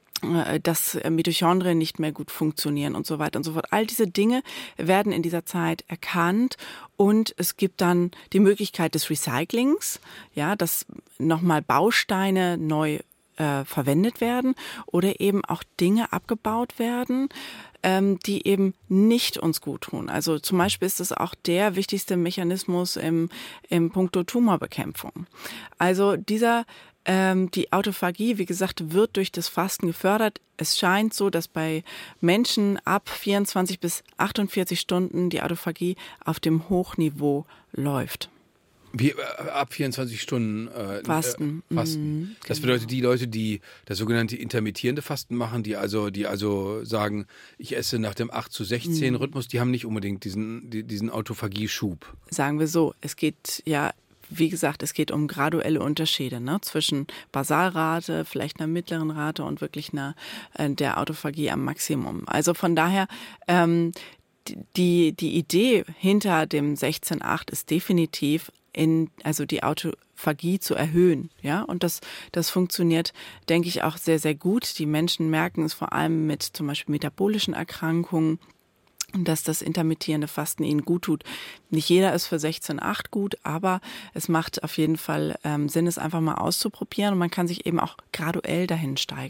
dass Mitochondrien nicht mehr gut funktionieren und so weiter und so fort. All diese Dinge werden in dieser Zeit erkannt und es gibt dann die Möglichkeit des Recyclings, ja, dass nochmal Bausteine neu äh, verwendet werden oder eben auch Dinge abgebaut werden, ähm, die eben nicht uns gut tun. Also zum Beispiel ist es auch der wichtigste Mechanismus im, im Punkto Tumorbekämpfung. Also dieser Die Autophagie, wie gesagt, wird durch das Fasten gefördert. Es scheint so, dass bei Menschen ab vierundzwanzig bis achtundvierzig Stunden die Autophagie auf dem Hochniveau läuft. Wie, äh, ab vierundzwanzig Stunden äh, Fasten. Äh, Fasten. Mhm, das genau. bedeutet, die Leute, die das sogenannte intermittierende Fasten machen, die also, die also sagen, ich esse nach dem acht zu sechzehn mhm. Rhythmus, die haben nicht unbedingt diesen, diesen Autophagie-Schub. Sagen wir so, es geht ja Wie gesagt, es geht um graduelle Unterschiede, ne, zwischen Basalrate, vielleicht einer mittleren Rate und wirklich einer äh, der Autophagie am Maximum. Also von daher, ähm, die, die Idee hinter dem sechzehn acht ist definitiv, in, also die Autophagie zu erhöhen. Ja? Und das, das funktioniert, denke ich, auch sehr, sehr gut. Die Menschen merken es vor allem mit zum Beispiel metabolischen Erkrankungen, dass das intermittierende Fasten ihnen gut tut. Nicht jeder ist für sechzehn acht gut, aber es macht auf jeden Fall ähm, Sinn, es einfach mal auszuprobieren und man kann sich eben auch graduell dahin steigern.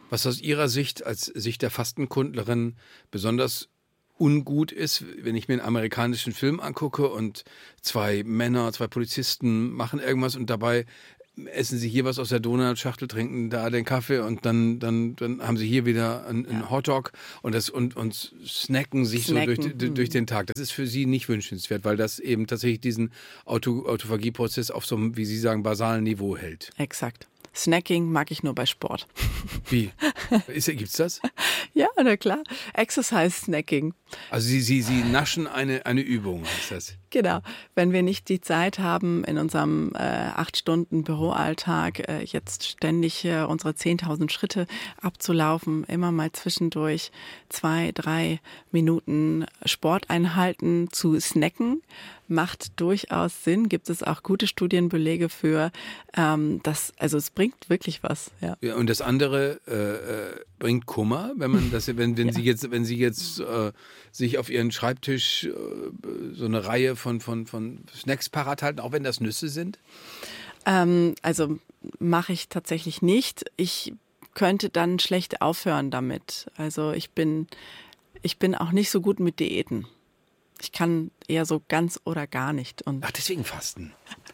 Was aus Ihrer Sicht, als Sicht der Fastenkundlerin, besonders ungut ist, wenn ich mir einen amerikanischen Film angucke und zwei Männer, zwei Polizisten machen irgendwas und dabei essen sie hier was aus der Donutschachtel, trinken da den Kaffee und dann, dann, dann haben sie hier wieder einen, einen ja. Hotdog und, das, und, und snacken sich snacken. so durch, durch den Tag. Das ist für sie nicht wünschenswert, weil das eben tatsächlich diesen Auto, Autophagie-Prozess auf so einem, wie Sie sagen, basalen Niveau hält. Exakt. Snacking mag ich nur bei Sport. Wie? Ist, gibt's das? Ja, na klar. Exercise Snacking. Also Sie, Sie, Sie naschen eine, eine Übung, heißt das? Genau. Wenn wir nicht die Zeit haben, in unserem äh, acht Stunden Büroalltag äh, jetzt ständig äh, unsere zehntausend Schritte abzulaufen, immer mal zwischendurch zwei, drei Minuten Sporteinheiten zu snacken, macht durchaus Sinn. Gibt es auch gute Studienbelege für. Ähm, das, also es bringt wirklich was. Ja. Ja, und das andere äh, äh, bringt Kummer, wenn man das, wenn, wenn ja. Sie jetzt, wenn Sie jetzt äh, sich auf Ihren Schreibtisch äh, so eine Reihe von, von, von Snacks parat halten, auch wenn das Nüsse sind? Ähm, also mache ich tatsächlich nicht. Ich könnte dann schlecht aufhören damit. Also ich bin, ich bin auch nicht so gut mit Diäten. Ich kann eher so ganz oder gar nicht. Und Ach, deswegen Fasten.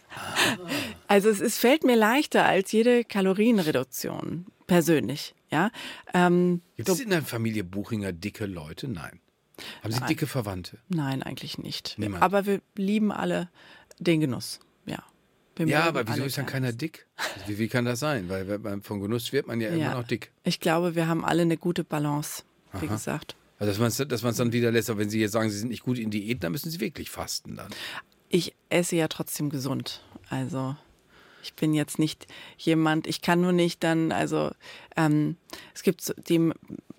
Also es, es fällt mir leichter als jede Kalorienreduktion, persönlich. Ja? Ähm, Gibt es in der Familie Buchinger dicke Leute? Nein. Haben Sie Nein. dicke Verwandte? Nein, eigentlich nicht. Niemand. Aber wir lieben alle den Genuss. Ja, wir ja, mögen aber wieso alle ist dann gern. keiner dick? Wie, wie kann das sein? Weil beim, vom Genuss wird man ja, Ja. immer noch dick. Ich glaube, wir haben alle eine gute Balance, wie Aha. gesagt. Also dass man es dass man's dann wieder lässt. Aber wenn Sie jetzt sagen, Sie sind nicht gut in Diäten, dann müssen Sie wirklich fasten dann. Ich esse ja trotzdem gesund. Also ich bin jetzt nicht jemand, ich kann nur nicht dann, also ähm, es gibt so die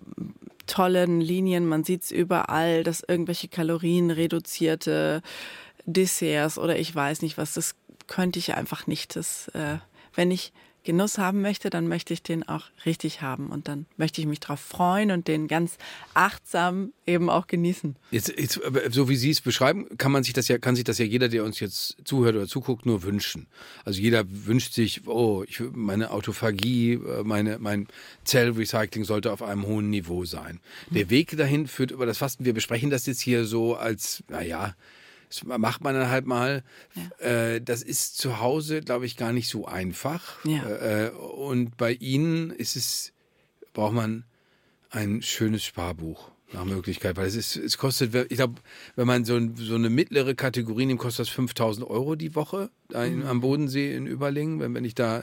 tollen Linien, man sieht es überall, dass irgendwelche kalorienreduzierte Desserts oder ich weiß nicht was, das könnte ich einfach nicht. Das, äh, wenn ich Genuss haben möchte, dann möchte ich den auch richtig haben und dann möchte ich mich drauf freuen und den ganz achtsam eben auch genießen. Jetzt, jetzt, so wie Sie es beschreiben, kann man sich das ja, kann sich das ja jeder, der uns jetzt zuhört oder zuguckt, nur wünschen. Also jeder wünscht sich, oh, ich, meine Autophagie, meine, mein Zellrecycling sollte auf einem hohen Niveau sein. Der Weg dahin führt über das Fasten. Wir besprechen das jetzt hier so als, naja, das macht man dann halt mal. Ja. Äh, das ist zu Hause, glaube ich, gar nicht so einfach. Ja. Äh, und bei Ihnen ist es, braucht man ein schönes Sparbuch nach Möglichkeit, weil es ist, es kostet, ich glaube, wenn man so, so eine mittlere Kategorie nimmt, kostet das fünftausend Euro die Woche da in, am Bodensee in Überlingen, wenn, wenn ich da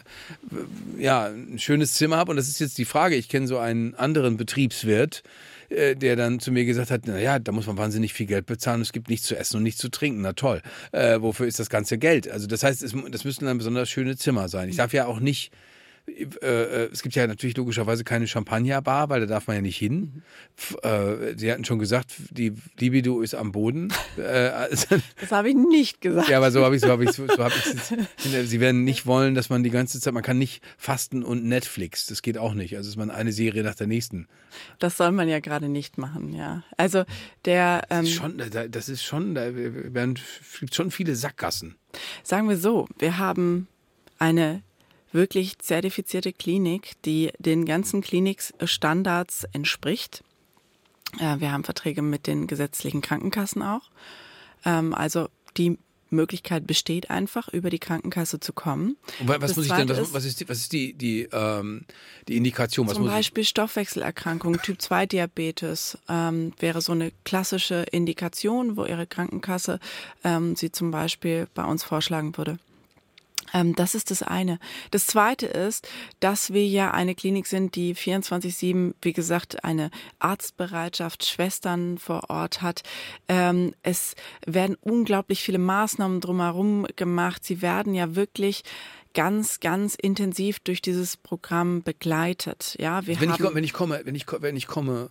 ja ein schönes Zimmer habe. Und das ist jetzt die Frage, ich kenne so einen anderen Betriebswirt, der dann zu mir gesagt hat, naja, da muss man wahnsinnig viel Geld bezahlen, es gibt nichts zu essen und nichts zu trinken. Na toll, äh, wofür ist das ganze Geld? Also das heißt, es, das müssten dann besonders schöne Zimmer sein. Ich darf ja auch nicht, äh, es gibt ja natürlich logischerweise keine Champagnerbar, weil da darf man ja nicht hin. Äh, Sie hatten schon gesagt, die Libido ist am Boden. Äh, also, das habe ich nicht gesagt. Ja, aber so habe ich so habe ich so, so hab ich Sie werden nicht wollen, dass man die ganze Zeit, man kann nicht fasten und Netflix, das geht auch nicht. Also ist man eine Serie nach der nächsten. Das soll man ja gerade nicht machen, ja. Also der ähm, das ist schon, das ist schon, da werden schon viele Sackgassen. Sagen wir so, wir haben eine wirklich zertifizierte Klinik, die den ganzen Klinikstandards entspricht. Wir haben Verträge mit den gesetzlichen Krankenkassen auch. Also die Möglichkeit besteht einfach, über die Krankenkasse zu kommen. Und was das muss ich denn, was, ist, was ist die, was ist die, die, ähm, die Indikation? Was zum muss Beispiel ich? Stoffwechselerkrankung, Typ zwei Diabetes ähm, wäre so eine klassische Indikation, wo Ihre Krankenkasse ähm, sie zum Beispiel bei uns vorschlagen würde. Ähm, das ist das eine. Das zweite ist, dass wir ja eine Klinik sind, die vierundzwanzig sieben, wie gesagt, eine Arztbereitschaft, Schwestern vor Ort hat. Ähm, es werden unglaublich viele Maßnahmen drumherum gemacht. Sie werden ja wirklich ganz, ganz intensiv durch dieses Programm begleitet. Ja, wir wenn, haben ich, wenn ich komme, wenn ich, wenn ich komme,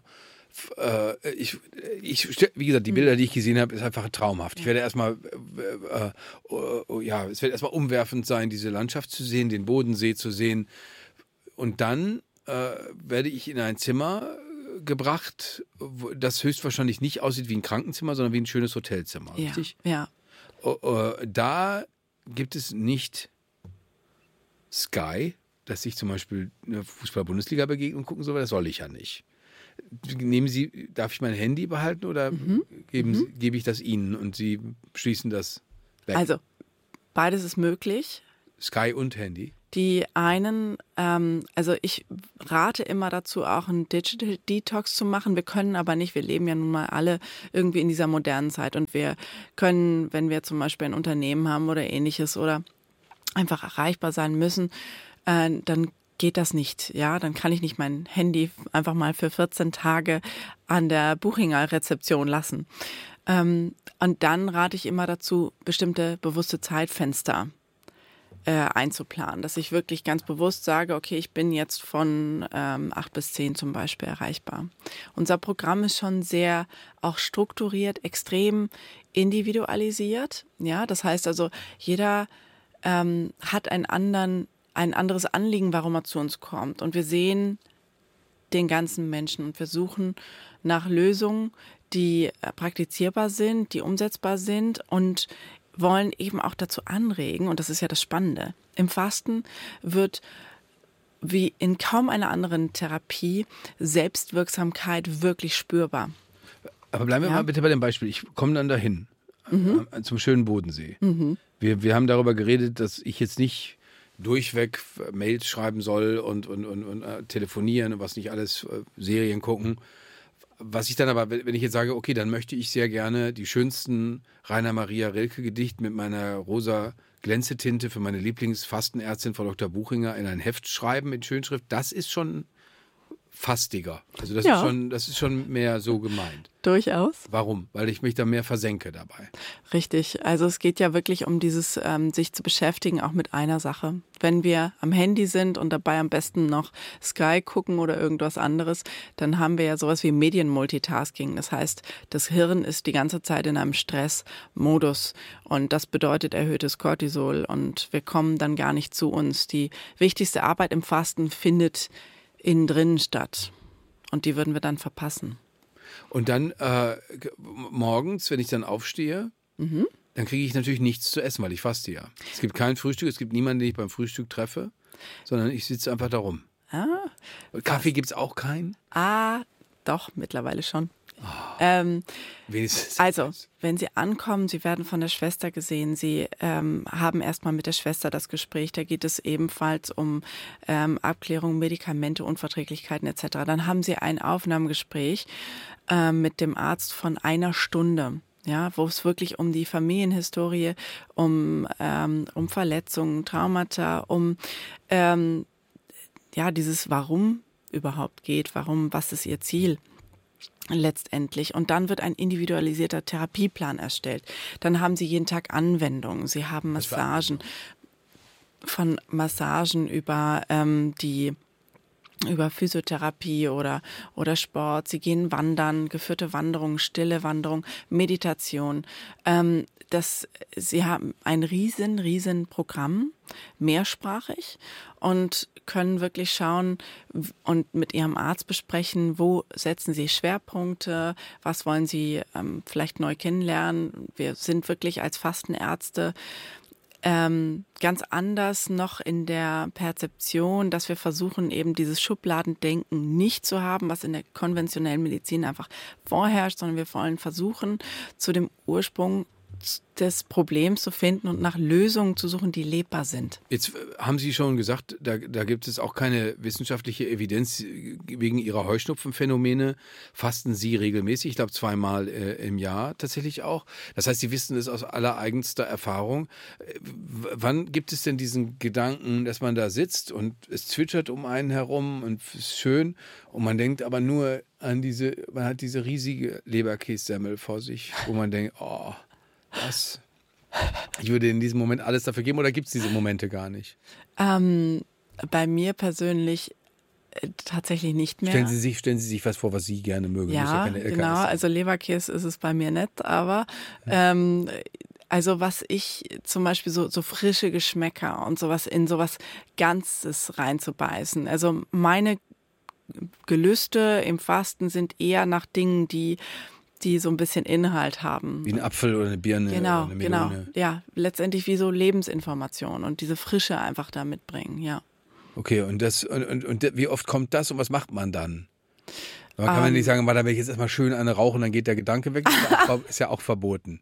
äh, ich, ich, wie gesagt, die Bilder, die ich gesehen habe, ist einfach traumhaft. Ich werde erstmal, äh, äh, ja, es wird erstmal umwerfend sein, diese Landschaft zu sehen, den Bodensee zu sehen. Und dann äh, werde ich in ein Zimmer gebracht, das höchstwahrscheinlich nicht aussieht wie ein Krankenzimmer, sondern wie ein schönes Hotelzimmer. Ja, richtig? ja. Uh, uh, da gibt es nicht Sky, dass ich zum Beispiel eine Fußball-Bundesliga-Begegnung gucken soll, das soll ich ja nicht. Nehmen Sie, darf ich mein Handy behalten oder Mhm. geben, Mhm. Sie- gebe ich das Ihnen und Sie schließen das weg? Also, beides ist möglich. Sky und Handy. Die einen, ähm, also ich rate immer dazu, auch einen Digital Detox zu machen. Wir können aber nicht, wir leben ja nun mal alle irgendwie in dieser modernen Zeit und wir können, wenn wir zum Beispiel ein Unternehmen haben oder ähnliches oder einfach erreichbar sein müssen, äh, dann geht das nicht. Ja, dann kann ich nicht mein Handy einfach mal für vierzehn Tage an der Buchinger Rezeption lassen. Ähm, und dann rate ich immer dazu, bestimmte bewusste Zeitfenster Äh, einzuplanen, dass ich wirklich ganz bewusst sage, okay, ich bin jetzt von ähm, acht bis zehn zum Beispiel erreichbar. Unser Programm ist schon sehr auch strukturiert, extrem individualisiert. Ja, das heißt also, jeder ähm, hat einen anderen, ein anderes Anliegen, warum er zu uns kommt. Und wir sehen den ganzen Menschen und wir suchen nach Lösungen, die äh, praktizierbar sind, die umsetzbar sind und wollen eben auch dazu anregen, und das ist ja das Spannende, im Fasten wird wie in kaum einer anderen Therapie Selbstwirksamkeit wirklich spürbar. Aber bleiben wir Ja. mal bitte bei dem Beispiel. Ich komme dann dahin, Mhm. äh, zum schönen Bodensee. Mhm. Wir, wir haben darüber geredet, dass ich jetzt nicht durchweg Mails schreiben soll und, und, und, und äh, telefonieren und was nicht alles, äh, Serien gucken. Was ich dann aber, wenn ich jetzt sage, okay, dann möchte ich sehr gerne die schönsten Rainer Maria Rilke Gedichte mit meiner rosa Glänzetinte für meine Lieblingsfastenärztin Frau Doktor Buchinger in ein Heft schreiben mit Schönschrift, das ist schon fastiger. Also das Ja. ist schon, das ist schon mehr so gemeint. Durchaus. Warum? Weil ich mich da mehr versenke dabei. Richtig. Also es geht ja wirklich um dieses, ähm, sich zu beschäftigen, auch mit einer Sache. Wenn wir am Handy sind und dabei am besten noch Sky gucken oder irgendwas anderes, dann haben wir ja sowas wie Medienmultitasking. Das heißt, das Hirn ist die ganze Zeit in einem Stressmodus und das bedeutet erhöhtes Cortisol und wir kommen dann gar nicht zu uns. Die wichtigste Arbeit im Fasten findet innen drinnen statt und die würden wir dann verpassen. Und dann äh, g- morgens, wenn ich dann aufstehe, Mhm. dann kriege ich natürlich nichts zu essen, weil ich faste ja. Es gibt kein Frühstück, es gibt niemanden, den ich beim Frühstück treffe, sondern ich sitze einfach da rum. Ah, Und Kaffee gibt es auch keinen? ah, doch, mittlerweile schon. Ähm, Wenigstens. also, wenn Sie ankommen, Sie werden von der Schwester gesehen, Sie ähm, haben erstmal mit der Schwester das Gespräch, da geht es ebenfalls um ähm, Abklärung, Medikamente, Unverträglichkeiten et cetera. Dann haben Sie ein Aufnahmegespräch ähm, mit dem Arzt von einer Stunde. Ja, wo es wirklich um die Familienhistorie, um, ähm, um Verletzungen, Traumata, um ähm, ja, dieses Warum überhaupt geht, warum, was ist Ihr Ziel letztendlich. Und dann wird ein individualisierter Therapieplan erstellt. Dann haben Sie jeden Tag Anwendungen. Sie haben Was für Massagen, von Massagen über ähm, die über Physiotherapie oder, oder Sport. Sie gehen wandern, geführte Wanderung, stille Wanderung, Meditation. Ähm, das, sie haben ein riesen, riesen Programm, mehrsprachig und können wirklich schauen und mit ihrem Arzt besprechen, wo setzen sie Schwerpunkte, was wollen sie ähm, vielleicht neu kennenlernen. Wir sind wirklich als Fastenärzte Ähm, ganz anders noch in der Perzeption, dass wir versuchen, eben dieses Schubladendenken nicht zu haben, was in der konventionellen Medizin einfach vorherrscht, sondern wir wollen versuchen, zu dem Ursprung des Problems zu finden und nach Lösungen zu suchen, die lebbar sind. Jetzt äh, haben Sie schon gesagt, da, da gibt es auch keine wissenschaftliche Evidenz äh, wegen Ihrer Heuschnupfenphänomene. Fasten Sie regelmäßig, ich glaube zweimal äh, im Jahr tatsächlich auch. Das heißt, Sie wissen es aus allereigenster Erfahrung. Äh, w- wann gibt es denn diesen Gedanken, dass man da sitzt und es zwitschert um einen herum und es ist schön und man denkt aber nur an diese, man hat diese riesige Leberkässemmel vor sich, wo man denkt, oh, das... Ich würde in diesem Moment alles dafür geben, oder gibt es diese Momente gar nicht? Ähm, bei mir persönlich äh, tatsächlich nicht mehr. Stellen Sie sich, stellen Sie sich was vor, was Sie gerne mögen. Muss Ja, keine L K S genau. sein. Also Leberkäse ist es bei mir nicht, aber ähm, also was ich zum Beispiel so, so frische Geschmäcker und sowas in sowas Ganzes reinzubeißen. Also meine Gelüste im Fasten sind eher nach Dingen, die die so ein bisschen Inhalt haben. Wie ein Apfel oder eine Birne Genau, oder eine genau. Melone. Ja, letztendlich wie so Lebensinformation und diese Frische einfach da mitbringen, ja. Okay, und, das, und, und, und wie oft kommt das und was macht man dann? Man kann Um, man nicht sagen, da werde ich jetzt erstmal schön eine rauchen, dann geht der Gedanke weg. Das ist ja auch, ist ja auch verboten.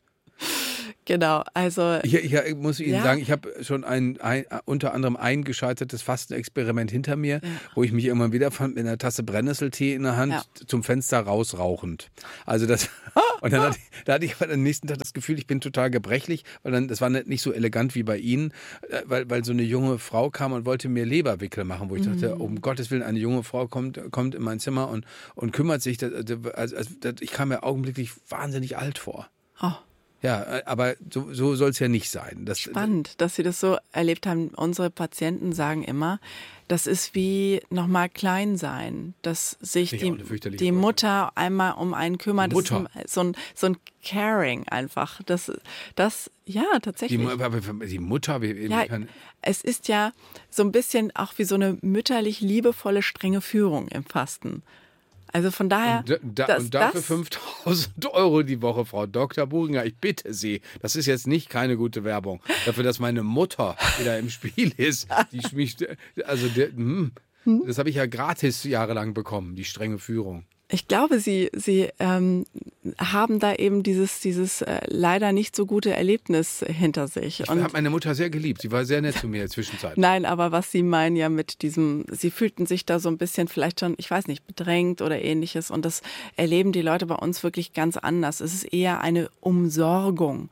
Genau, also... Ich, ich, ich muss Ihnen ja. sagen, ich habe schon ein, ein, unter anderem ein gescheitertes Fastenexperiment hinter mir, ja. wo ich mich irgendwann wieder fand mit einer Tasse Brennnesseltee in der Hand, ja. zum Fenster raus rauchend. Also das... Und dann hatte ich, da hatte ich am nächsten Tag das Gefühl, ich bin total gebrechlich, weil dann, das war nicht so elegant wie bei Ihnen, weil, weil so eine junge Frau kam und wollte mir Leberwickel machen, wo ich mhm. dachte, um Gottes Willen, eine junge Frau kommt, kommt in mein Zimmer und, und kümmert sich. Das, also, also, ich kam mir augenblicklich wahnsinnig alt vor. Oh. Ja, aber so, so soll es ja nicht sein. Das, Spannend, dass Sie das so erlebt haben. Unsere Patienten sagen immer, das ist wie nochmal klein sein, dass sich die, die Mutter einmal um einen kümmert. Mutter. Das ist so ein, so ein Caring einfach. Das, das ja, tatsächlich. Die, aber die Mutter, wie, wie ja, kann es ist ja so ein bisschen auch wie so eine mütterlich liebevolle, strenge Führung im Fasten. Also von daher... Und, da, das, und dafür fünftausend Euro die Woche, Frau Doktor Buchinger, ich bitte Sie. Das ist jetzt nicht keine gute Werbung. Dafür, dass meine Mutter wieder im Spiel ist. Die mich, also der, hm, das habe ich ja gratis jahrelang bekommen, die strenge Führung. Ich glaube, Sie, Sie ähm, haben da eben dieses, dieses äh, leider nicht so gute Erlebnis hinter sich. Ich habe meine Mutter sehr geliebt. Sie war sehr nett zu mir in der Zwischenzeit. Nein, aber was Sie meinen ja mit diesem, Sie fühlten sich da so ein bisschen vielleicht schon, ich weiß nicht, bedrängt oder ähnliches. Und das erleben die Leute bei uns wirklich ganz anders. Es ist eher eine Umsorgung.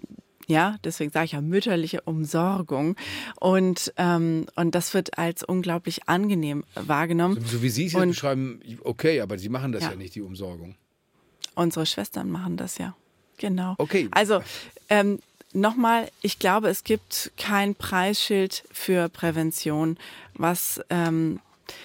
Ja, deswegen sage ich ja mütterliche Umsorgung. Und, ähm, und das wird als unglaublich angenehm wahrgenommen. So, so wie Sie es jetzt beschreiben, okay, aber Sie machen das ja, ja nicht, die Umsorgung. Unsere Schwestern machen das ja. Genau. Okay. Also, ähm, nochmal, ich glaube, es gibt kein Preisschild für Prävention, was ähm,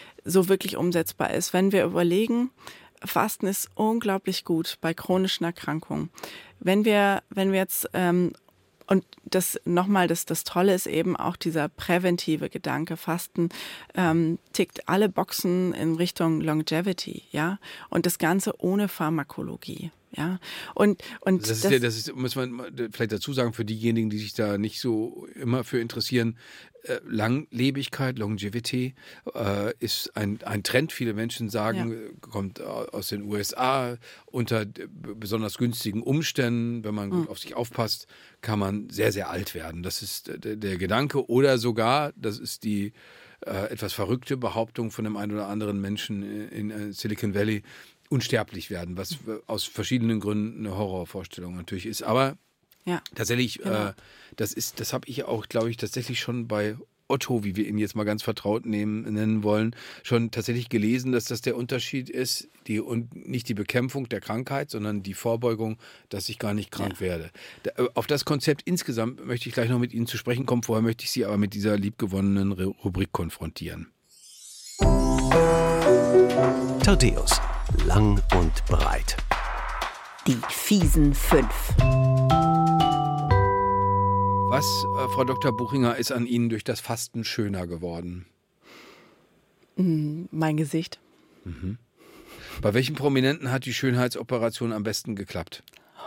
so wirklich umsetzbar ist. Wenn wir überlegen, Fasten ist unglaublich gut bei chronischen Erkrankungen. Wenn wir, wenn wir jetzt ähm, und das nochmal, das, das Tolle ist eben auch dieser präventive Gedanke. Fasten ähm, tickt alle Boxen in Richtung Longevity, ja, und das Ganze ohne Pharmakologie. Ja, und, und das ist, das, ja, das ist, muss man vielleicht dazu sagen, für diejenigen, die sich da nicht so immer für interessieren, äh, Langlebigkeit, Longevity äh, ist ein, ein Trend. Viele Menschen sagen, ja. kommt aus den U S A, unter besonders günstigen Umständen, wenn man gut mhm. auf sich aufpasst, kann man sehr, sehr alt werden. Das ist der, der Gedanke. Oder sogar, das ist die äh, etwas verrückte Behauptung von dem einen oder anderen Menschen in, in Silicon Valley, unsterblich werden, was aus verschiedenen Gründen eine Horrorvorstellung natürlich ist. Aber ja, tatsächlich, genau. äh, das ist, das habe ich auch, glaube ich, tatsächlich schon bei Otto, wie wir ihn jetzt mal ganz vertraut nehmen, nennen wollen, schon tatsächlich gelesen, dass das der Unterschied ist, die, und nicht die Bekämpfung der Krankheit, sondern die Vorbeugung, dass ich gar nicht krank ja. werde. Da, auf das Konzept insgesamt möchte ich gleich noch mit Ihnen zu sprechen kommen. Vorher möchte ich Sie aber mit dieser liebgewonnenen Rubrik konfrontieren. Thaddäus. Lang und breit. Die fiesen fünf. Was, äh, Frau Doktor Buchinger, ist an Ihnen durch das Fasten schöner geworden? Mm, mein Gesicht. Mhm. Bei welchen Prominenten hat die Schönheitsoperation am besten geklappt?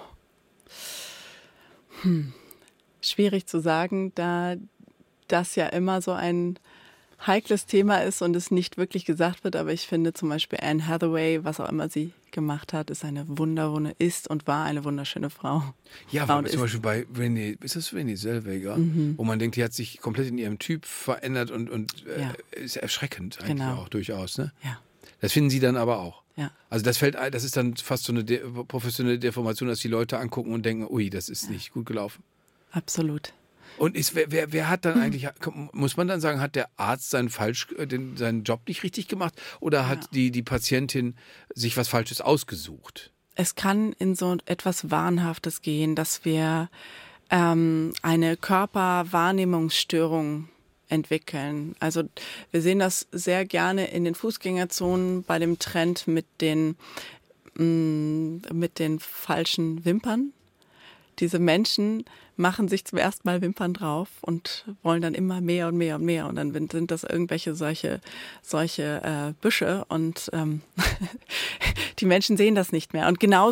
Hm. Schwierig zu sagen, da das ja immer so ein heikles Thema ist und es nicht wirklich gesagt wird, aber ich finde zum Beispiel Anne Hathaway, was auch immer sie gemacht hat, ist eine wunderwunde, ist und war eine wunderschöne Frau. Ja, war zum Beispiel bei Renée, ist das Renée Zellweger, mhm. wo man denkt, die hat sich komplett in ihrem Typ verändert und, und äh, ja. ist erschreckend eigentlich genau. auch durchaus, ne? Ja. Das finden Sie dann aber auch. Ja. Also das fällt, das ist dann fast so eine de- professionelle Deformation, dass die Leute angucken und denken, ui, das ist ja. nicht gut gelaufen. Absolut. Und ist, wer, wer, wer hat dann eigentlich, muss man dann sagen, hat der Arzt seinen, falsch, den, seinen Job nicht richtig gemacht oder hat ja. die, die Patientin sich was Falsches ausgesucht? Es kann in so etwas Wahnhaftes gehen, dass wir ähm, eine Körperwahrnehmungsstörung entwickeln. Also wir sehen das sehr gerne in den Fußgängerzonen bei dem Trend mit den, mh, mit den falschen Wimpern. Diese Menschen machen sich zum ersten Mal Wimpern drauf und wollen dann immer mehr und mehr und mehr. Und dann sind das irgendwelche solche, solche äh, Büsche und ähm, die Menschen sehen das nicht mehr. Und genauso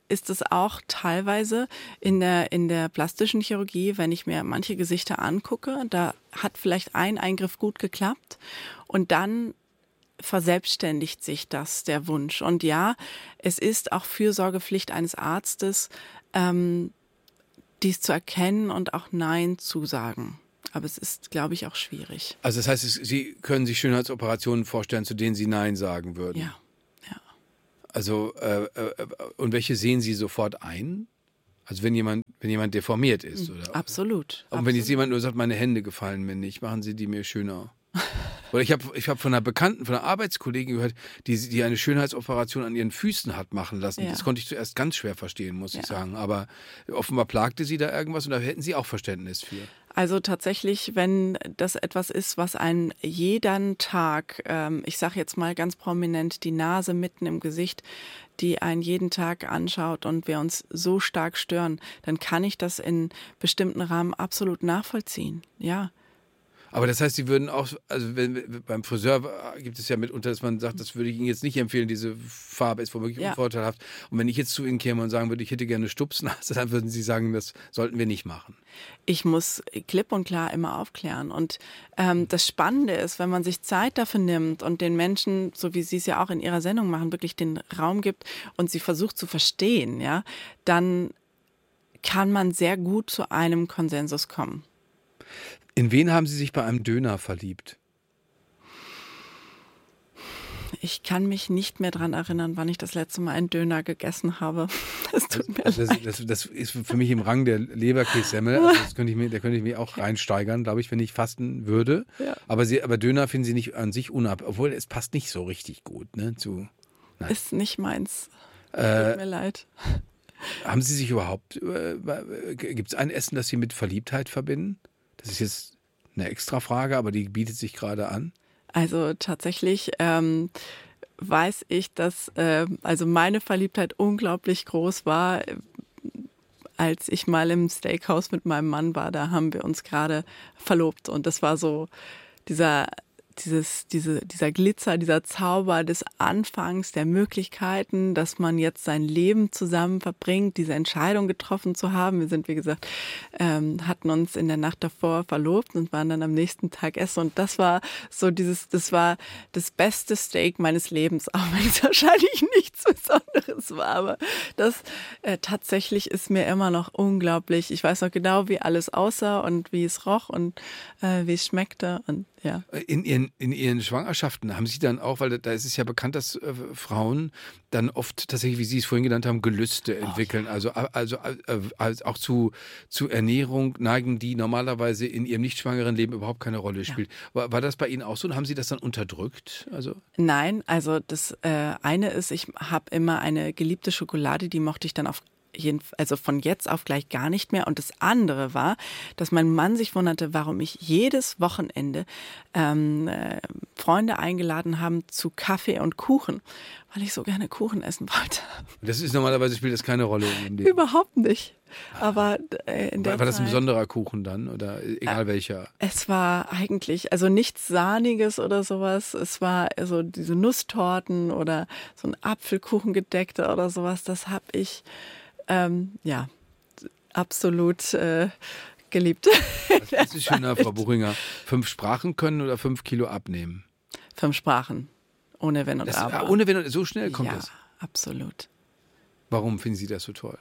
ist es auch teilweise in der, in der plastischen Chirurgie, wenn ich mir manche Gesichter angucke, da hat vielleicht ein Eingriff gut geklappt und dann verselbstständigt sich das, der Wunsch. Und ja, es ist auch Fürsorgepflicht eines Arztes, ähm, dies zu erkennen und auch Nein zu sagen. Aber es ist, glaube ich, auch schwierig. Also das heißt, Sie können sich Schönheitsoperationen vorstellen, zu denen Sie Nein sagen würden? Ja, ja. Also, äh, äh, und welche sehen Sie sofort ein? Also wenn jemand, wenn jemand deformiert ist? Oder? Absolut. Und wenn jetzt jemand nur sagt, meine Hände gefallen mir nicht, machen Sie die mir schöner? Oder ich habe ich hab von einer Bekannten, von einer Arbeitskollegin gehört, die, die eine Schönheitsoperation an ihren Füßen hat machen lassen. Ja. Das konnte ich zuerst ganz schwer verstehen, muss ja. ich sagen. Aber offenbar plagte sie da irgendwas und da hätten Sie auch Verständnis für. Also tatsächlich, wenn das etwas ist, was einen jeden Tag, ähm, ich sage jetzt mal ganz prominent, die Nase mitten im Gesicht, die einen jeden Tag anschaut und wir uns so stark stören, dann kann ich das in bestimmten Rahmen absolut nachvollziehen, ja. Aber das heißt, Sie würden auch, also wenn, beim Friseur gibt es ja mitunter, dass man sagt, das würde ich Ihnen jetzt nicht empfehlen, diese Farbe ist womöglich ja. unvorteilhaft. Und wenn ich jetzt zu Ihnen käme und sagen würde, ich hätte gerne eine Stupsnase, dann würden Sie sagen, das sollten wir nicht machen. Ich muss klipp und klar immer aufklären. Und ähm, das Spannende ist, wenn man sich Zeit dafür nimmt und den Menschen, so wie Sie es ja auch in Ihrer Sendung machen, wirklich den Raum gibt und sie versucht zu verstehen, ja, dann kann man sehr gut zu einem Konsensus kommen. In wen haben Sie sich bei einem Döner verliebt? Ich kann mich nicht mehr daran erinnern, wann ich das letzte Mal einen Döner gegessen habe. Das tut mir das, leid. Das, das, das ist für mich im Rang der Leberkässemmel. Also das könnte ich mir, da könnte ich mich auch reinsteigern, glaube ich, wenn ich fasten würde. Ja. Aber, Sie, aber Döner finden Sie nicht an sich unab, obwohl es passt nicht so richtig gut. Ne, zu, nein. Ist nicht meins. Äh, Tut mir leid. Haben Sie sich überhaupt, äh, gibt es ein Essen, das Sie mit Verliebtheit verbinden? Das ist jetzt eine extra Frage, aber die bietet sich gerade an. Also tatsächlich ähm, weiß ich, dass äh, also meine Verliebtheit unglaublich groß war, als ich mal im Steakhouse mit meinem Mann war. Da haben wir uns gerade verlobt und das war so dieser Dieses, diese, dieser Glitzer, dieser Zauber des Anfangs, der Möglichkeiten, dass man jetzt sein Leben zusammen verbringt, diese Entscheidung getroffen zu haben. Wir sind, wie gesagt, ähm, hatten uns in der Nacht davor verlobt und waren dann am nächsten Tag essen. Und das war so dieses, das war das beste Steak meines Lebens, auch wenn es wahrscheinlich nichts Besonderes war. Aber das äh, tatsächlich ist mir immer noch unglaublich. Ich weiß noch genau, wie alles aussah und wie es roch und äh, wie es schmeckte und ja. In ihren, in ihren Schwangerschaften haben Sie dann auch, weil da ist es ja bekannt, dass äh, Frauen dann oft tatsächlich, wie Sie es vorhin genannt haben, Gelüste entwickeln. Oh, ja. Also, also äh, also auch zu, zu Ernährung neigen, die normalerweise in ihrem nicht schwangeren Leben überhaupt keine Rolle spielt. Ja. War, war das bei Ihnen auch so und haben Sie das dann unterdrückt? Also Nein, also das äh, eine ist, ich habe immer eine geliebte Schokolade, die mochte ich dann auf Jeden, also von jetzt auf gleich gar nicht mehr. Und das andere war, dass mein Mann sich wunderte, warum ich jedes Wochenende ähm, äh, Freunde eingeladen habe zu Kaffee und Kuchen, weil ich so gerne Kuchen essen wollte. Das ist normalerweise, spielt das keine Rolle in dem Leben. Überhaupt nicht. Aber äh, in der war, war das ein Zeit, besonderer Kuchen dann oder egal äh, welcher? Es war eigentlich, also nichts Sahniges oder sowas. Es war so diese Nusstorten oder so ein Apfelkuchen gedeckter oder sowas. Das habe ich Ähm, ja, absolut äh, geliebt. Was ist schöner, Frau Buchinger? Fünf Sprachen können oder fünf Kilo abnehmen? Fünf Sprachen, ohne Wenn und das, Aber. Ohne Wenn und so schnell kommt ja, das? Ja, absolut. Warum finden Sie das so toll?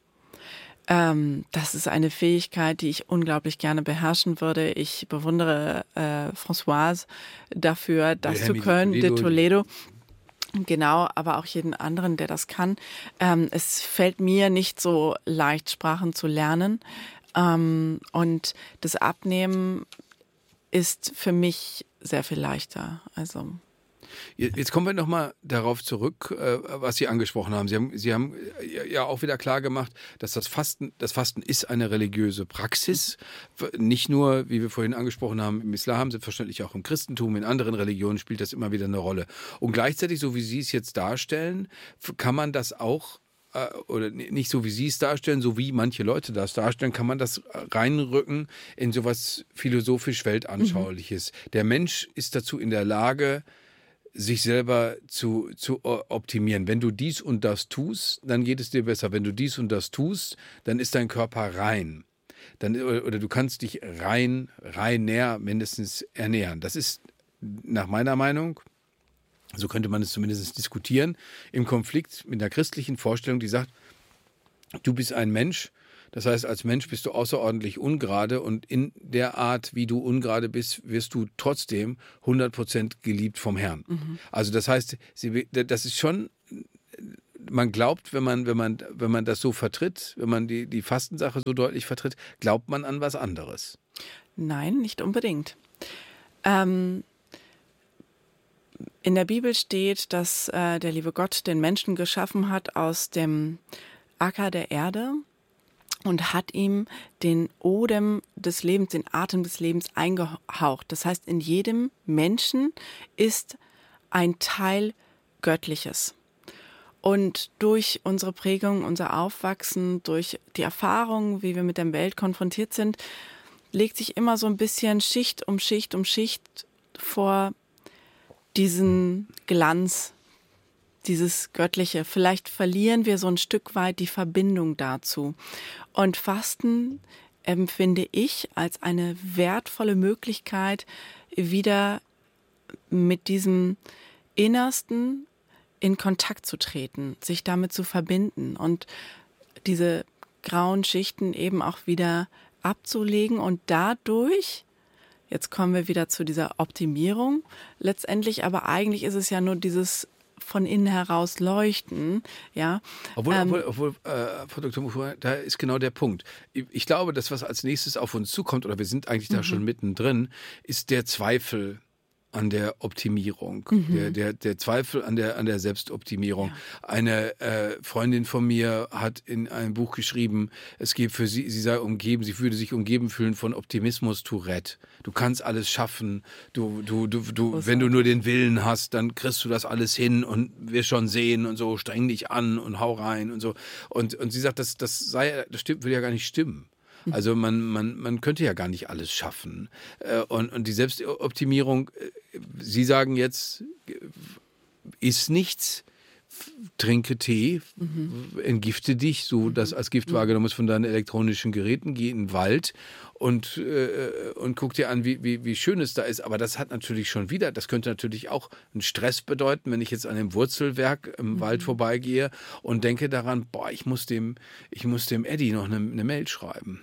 Ähm, das ist eine Fähigkeit, die ich unglaublich gerne beherrschen würde. Ich bewundere äh, Françoise dafür, das zu können, de Toledo. Genau, aber auch jeden anderen, der das kann. Ähm, es fällt mir nicht so leicht, Sprachen zu lernen. Ähm, und das Abnehmen ist für mich sehr viel leichter. Also Jetzt kommen wir nochmal darauf zurück, was Sie angesprochen haben. Sie haben, Sie haben ja auch wieder klar gemacht, dass das Fasten, das Fasten ist eine religiöse Praxis. Nicht nur, wie wir vorhin angesprochen haben, im Islam, selbstverständlich auch im Christentum, in anderen Religionen spielt das immer wieder eine Rolle. Und gleichzeitig, so wie Sie es jetzt darstellen, kann man das auch, oder nicht so wie Sie es darstellen, so wie manche Leute das darstellen, kann man das reinrücken in sowas philosophisch-weltanschauliches. Mhm. Der Mensch ist dazu in der Lage, sich selber zu, zu optimieren. Wenn du dies und das tust, dann geht es dir besser. Wenn du dies und das tust, dann ist dein Körper rein. Dann, oder du kannst dich rein, reiner mindestens ernähren. Das ist nach meiner Meinung, so könnte man es zumindest diskutieren, im Konflikt mit einer christlichen Vorstellung, die sagt, du bist ein Mensch, das heißt, als Mensch bist du außerordentlich ungerade und in der Art, wie du ungerade bist, wirst du trotzdem hundert Prozent geliebt vom Herrn. Mhm. Also das heißt, sie, das ist schon, man glaubt, wenn man, wenn man, wenn man das so vertritt, wenn man die, die Fastensache so deutlich vertritt, glaubt man an was anderes. Nein, nicht unbedingt. Ähm, in der Bibel steht, dass äh, der liebe Gott den Menschen geschaffen hat aus dem Acker der Erde und hat ihm den Odem des Lebens, den Atem des Lebens eingehaucht. Das heißt, in jedem Menschen ist ein Teil Göttliches. Und durch unsere Prägung, unser Aufwachsen, durch die Erfahrungen, wie wir mit der Welt konfrontiert sind, legt sich immer so ein bisschen Schicht um Schicht um Schicht vor diesen Glanz, dieses Göttliche. Vielleicht verlieren wir so ein Stück weit die Verbindung dazu. Und Fasten empfinde ich als eine wertvolle Möglichkeit, wieder mit diesem Innersten in Kontakt zu treten, sich damit zu verbinden und diese grauen Schichten eben auch wieder abzulegen und dadurch, jetzt kommen wir wieder zu dieser Optimierung, letztendlich aber eigentlich ist es ja nur dieses von innen heraus leuchten, ja. Obwohl, ähm, obwohl, obwohl äh, Frau Doktor Mufuhr, da ist genau der Punkt. Ich, ich glaube, das, was als nächstes auf uns zukommt, oder wir sind eigentlich da mhm. schon mittendrin, ist der Zweifel an der Optimierung, mhm. der, der, der Zweifel an der, an der Selbstoptimierung. Ja. Eine äh, Freundin von mir hat in einem Buch geschrieben, es gibt für sie, sie sei umgeben, sie würde sich umgeben fühlen von Optimismus Tourette. Du kannst alles schaffen, du, du, du, du, wenn du nur den Willen hast, dann kriegst du das alles hin und wirst schon sehen und so, streng dich an und hau rein und so. Und, und sie sagt, das, das sei, das stimmt, würde ja gar nicht stimmen. Also man, man, man könnte ja gar nicht alles schaffen. Und, und die Selbstoptimierung, Sie sagen jetzt, iss nichts, trinke Tee, mhm. entgifte dich, so dass als Gift wahrgenommen ist von deinen elektronischen Geräten, geh in den Wald und, äh, und guck dir an, wie, wie, wie schön es da ist. Aber das hat natürlich schon wieder, das könnte natürlich auch einen Stress bedeuten, wenn ich jetzt an dem Wurzelwerk im mhm. Wald vorbeigehe und denke daran, boah, ich muss dem, ich muss dem Eddie noch eine, eine Mail schreiben.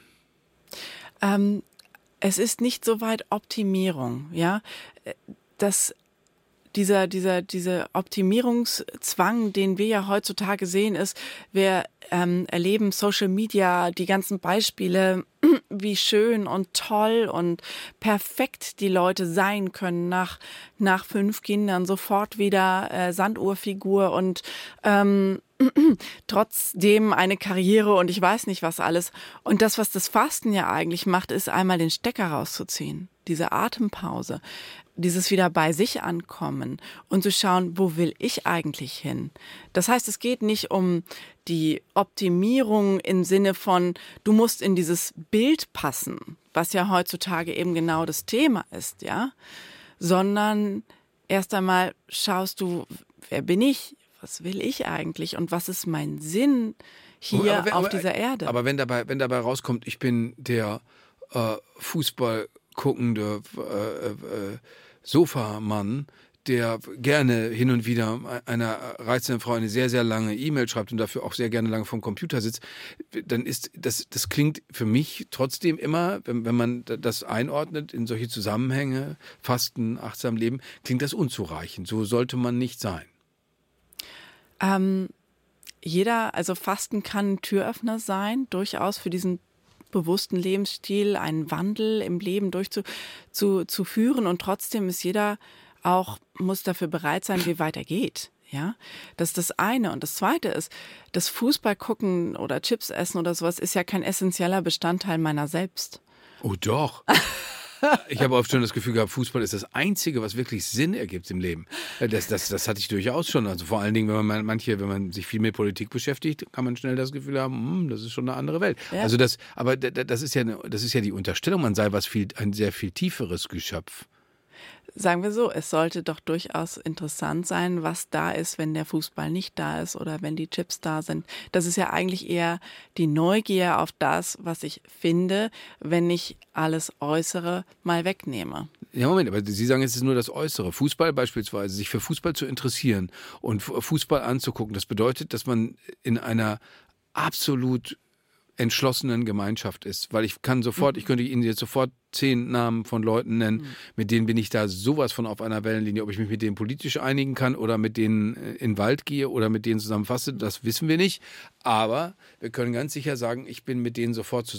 Ähm, es ist nicht so weit Optimierung, ja. Das, dieser, dieser, dieser Optimierungszwang, den wir ja heutzutage sehen, ist, wir ähm, erleben Social Media, die ganzen Beispiele, wie schön und toll und perfekt die Leute sein können nach, nach fünf Kindern, sofort wieder äh, Sanduhrfigur und ähm, trotzdem eine Karriere und ich weiß nicht was alles. Und das, was das Fasten ja eigentlich macht, ist einmal den Stecker rauszuziehen, diese Atempause, dieses wieder bei sich ankommen und zu schauen, wo will ich eigentlich hin? Das heißt, es geht nicht um die Optimierung im Sinne von, du musst in dieses Bild passen, was ja heutzutage eben genau das Thema ist, ja, sondern erst einmal schaust du, wer bin ich? Was will ich eigentlich und was ist mein Sinn hier aber, auf aber, dieser Erde? Aber wenn dabei, wenn dabei rauskommt, ich bin der äh, Fußball guckende äh, äh, Sofamann, der gerne hin und wieder einer reizenden Frau eine sehr, sehr lange E-Mail schreibt und dafür auch sehr gerne lange vom Computer sitzt, dann ist das, das klingt für mich trotzdem immer, wenn, wenn man das einordnet in solche Zusammenhänge, Fasten, achtsam Leben, klingt das unzureichend. So sollte man nicht sein. Ähm, jeder, also Fasten kann ein Türöffner sein, durchaus für diesen bewussten Lebensstil, einen Wandel im Leben durchzuführen zu, zu führen und trotzdem ist jeder auch, muss dafür bereit sein, wie weit er geht. Ja, das ist das eine. Und das zweite ist, das Fußball gucken oder Chips essen oder sowas ist ja kein essentieller Bestandteil meiner selbst. Oh doch. Ich habe oft schon das Gefühl gehabt, Fußball ist das Einzige, was wirklich Sinn ergibt im Leben. Das, das, das hatte ich durchaus schon. Also vor allen Dingen, wenn man manche, wenn man sich viel mit Politik beschäftigt, kann man schnell das Gefühl haben, hm, das ist schon eine andere Welt. Ja. Also das, aber das ist ja, das ist ja die Unterstellung, man sei was viel, ein sehr viel tieferes Geschöpf. Sagen wir so, es sollte doch durchaus interessant sein, was da ist, wenn der Fußball nicht da ist oder wenn die Chips da sind. Das ist ja eigentlich eher die Neugier auf das, was ich finde, wenn ich alles Äußere mal wegnehme. Ja, Moment, aber Sie sagen, es ist nur das Äußere. Fußball beispielsweise, sich für Fußball zu interessieren und Fußball anzugucken, das bedeutet, dass man in einer absolut entschlossenen Gemeinschaft ist. Weil ich kann sofort, ich könnte Ihnen jetzt sofort zehn Namen von Leuten nennen, mhm. mit denen bin ich da sowas von auf einer Wellenlinie. Ob ich mich mit denen politisch einigen kann oder mit denen in den Wald gehe oder mit denen zusammenfasse, das wissen wir nicht. Aber wir können ganz sicher sagen, ich bin mit denen sofort zusammen.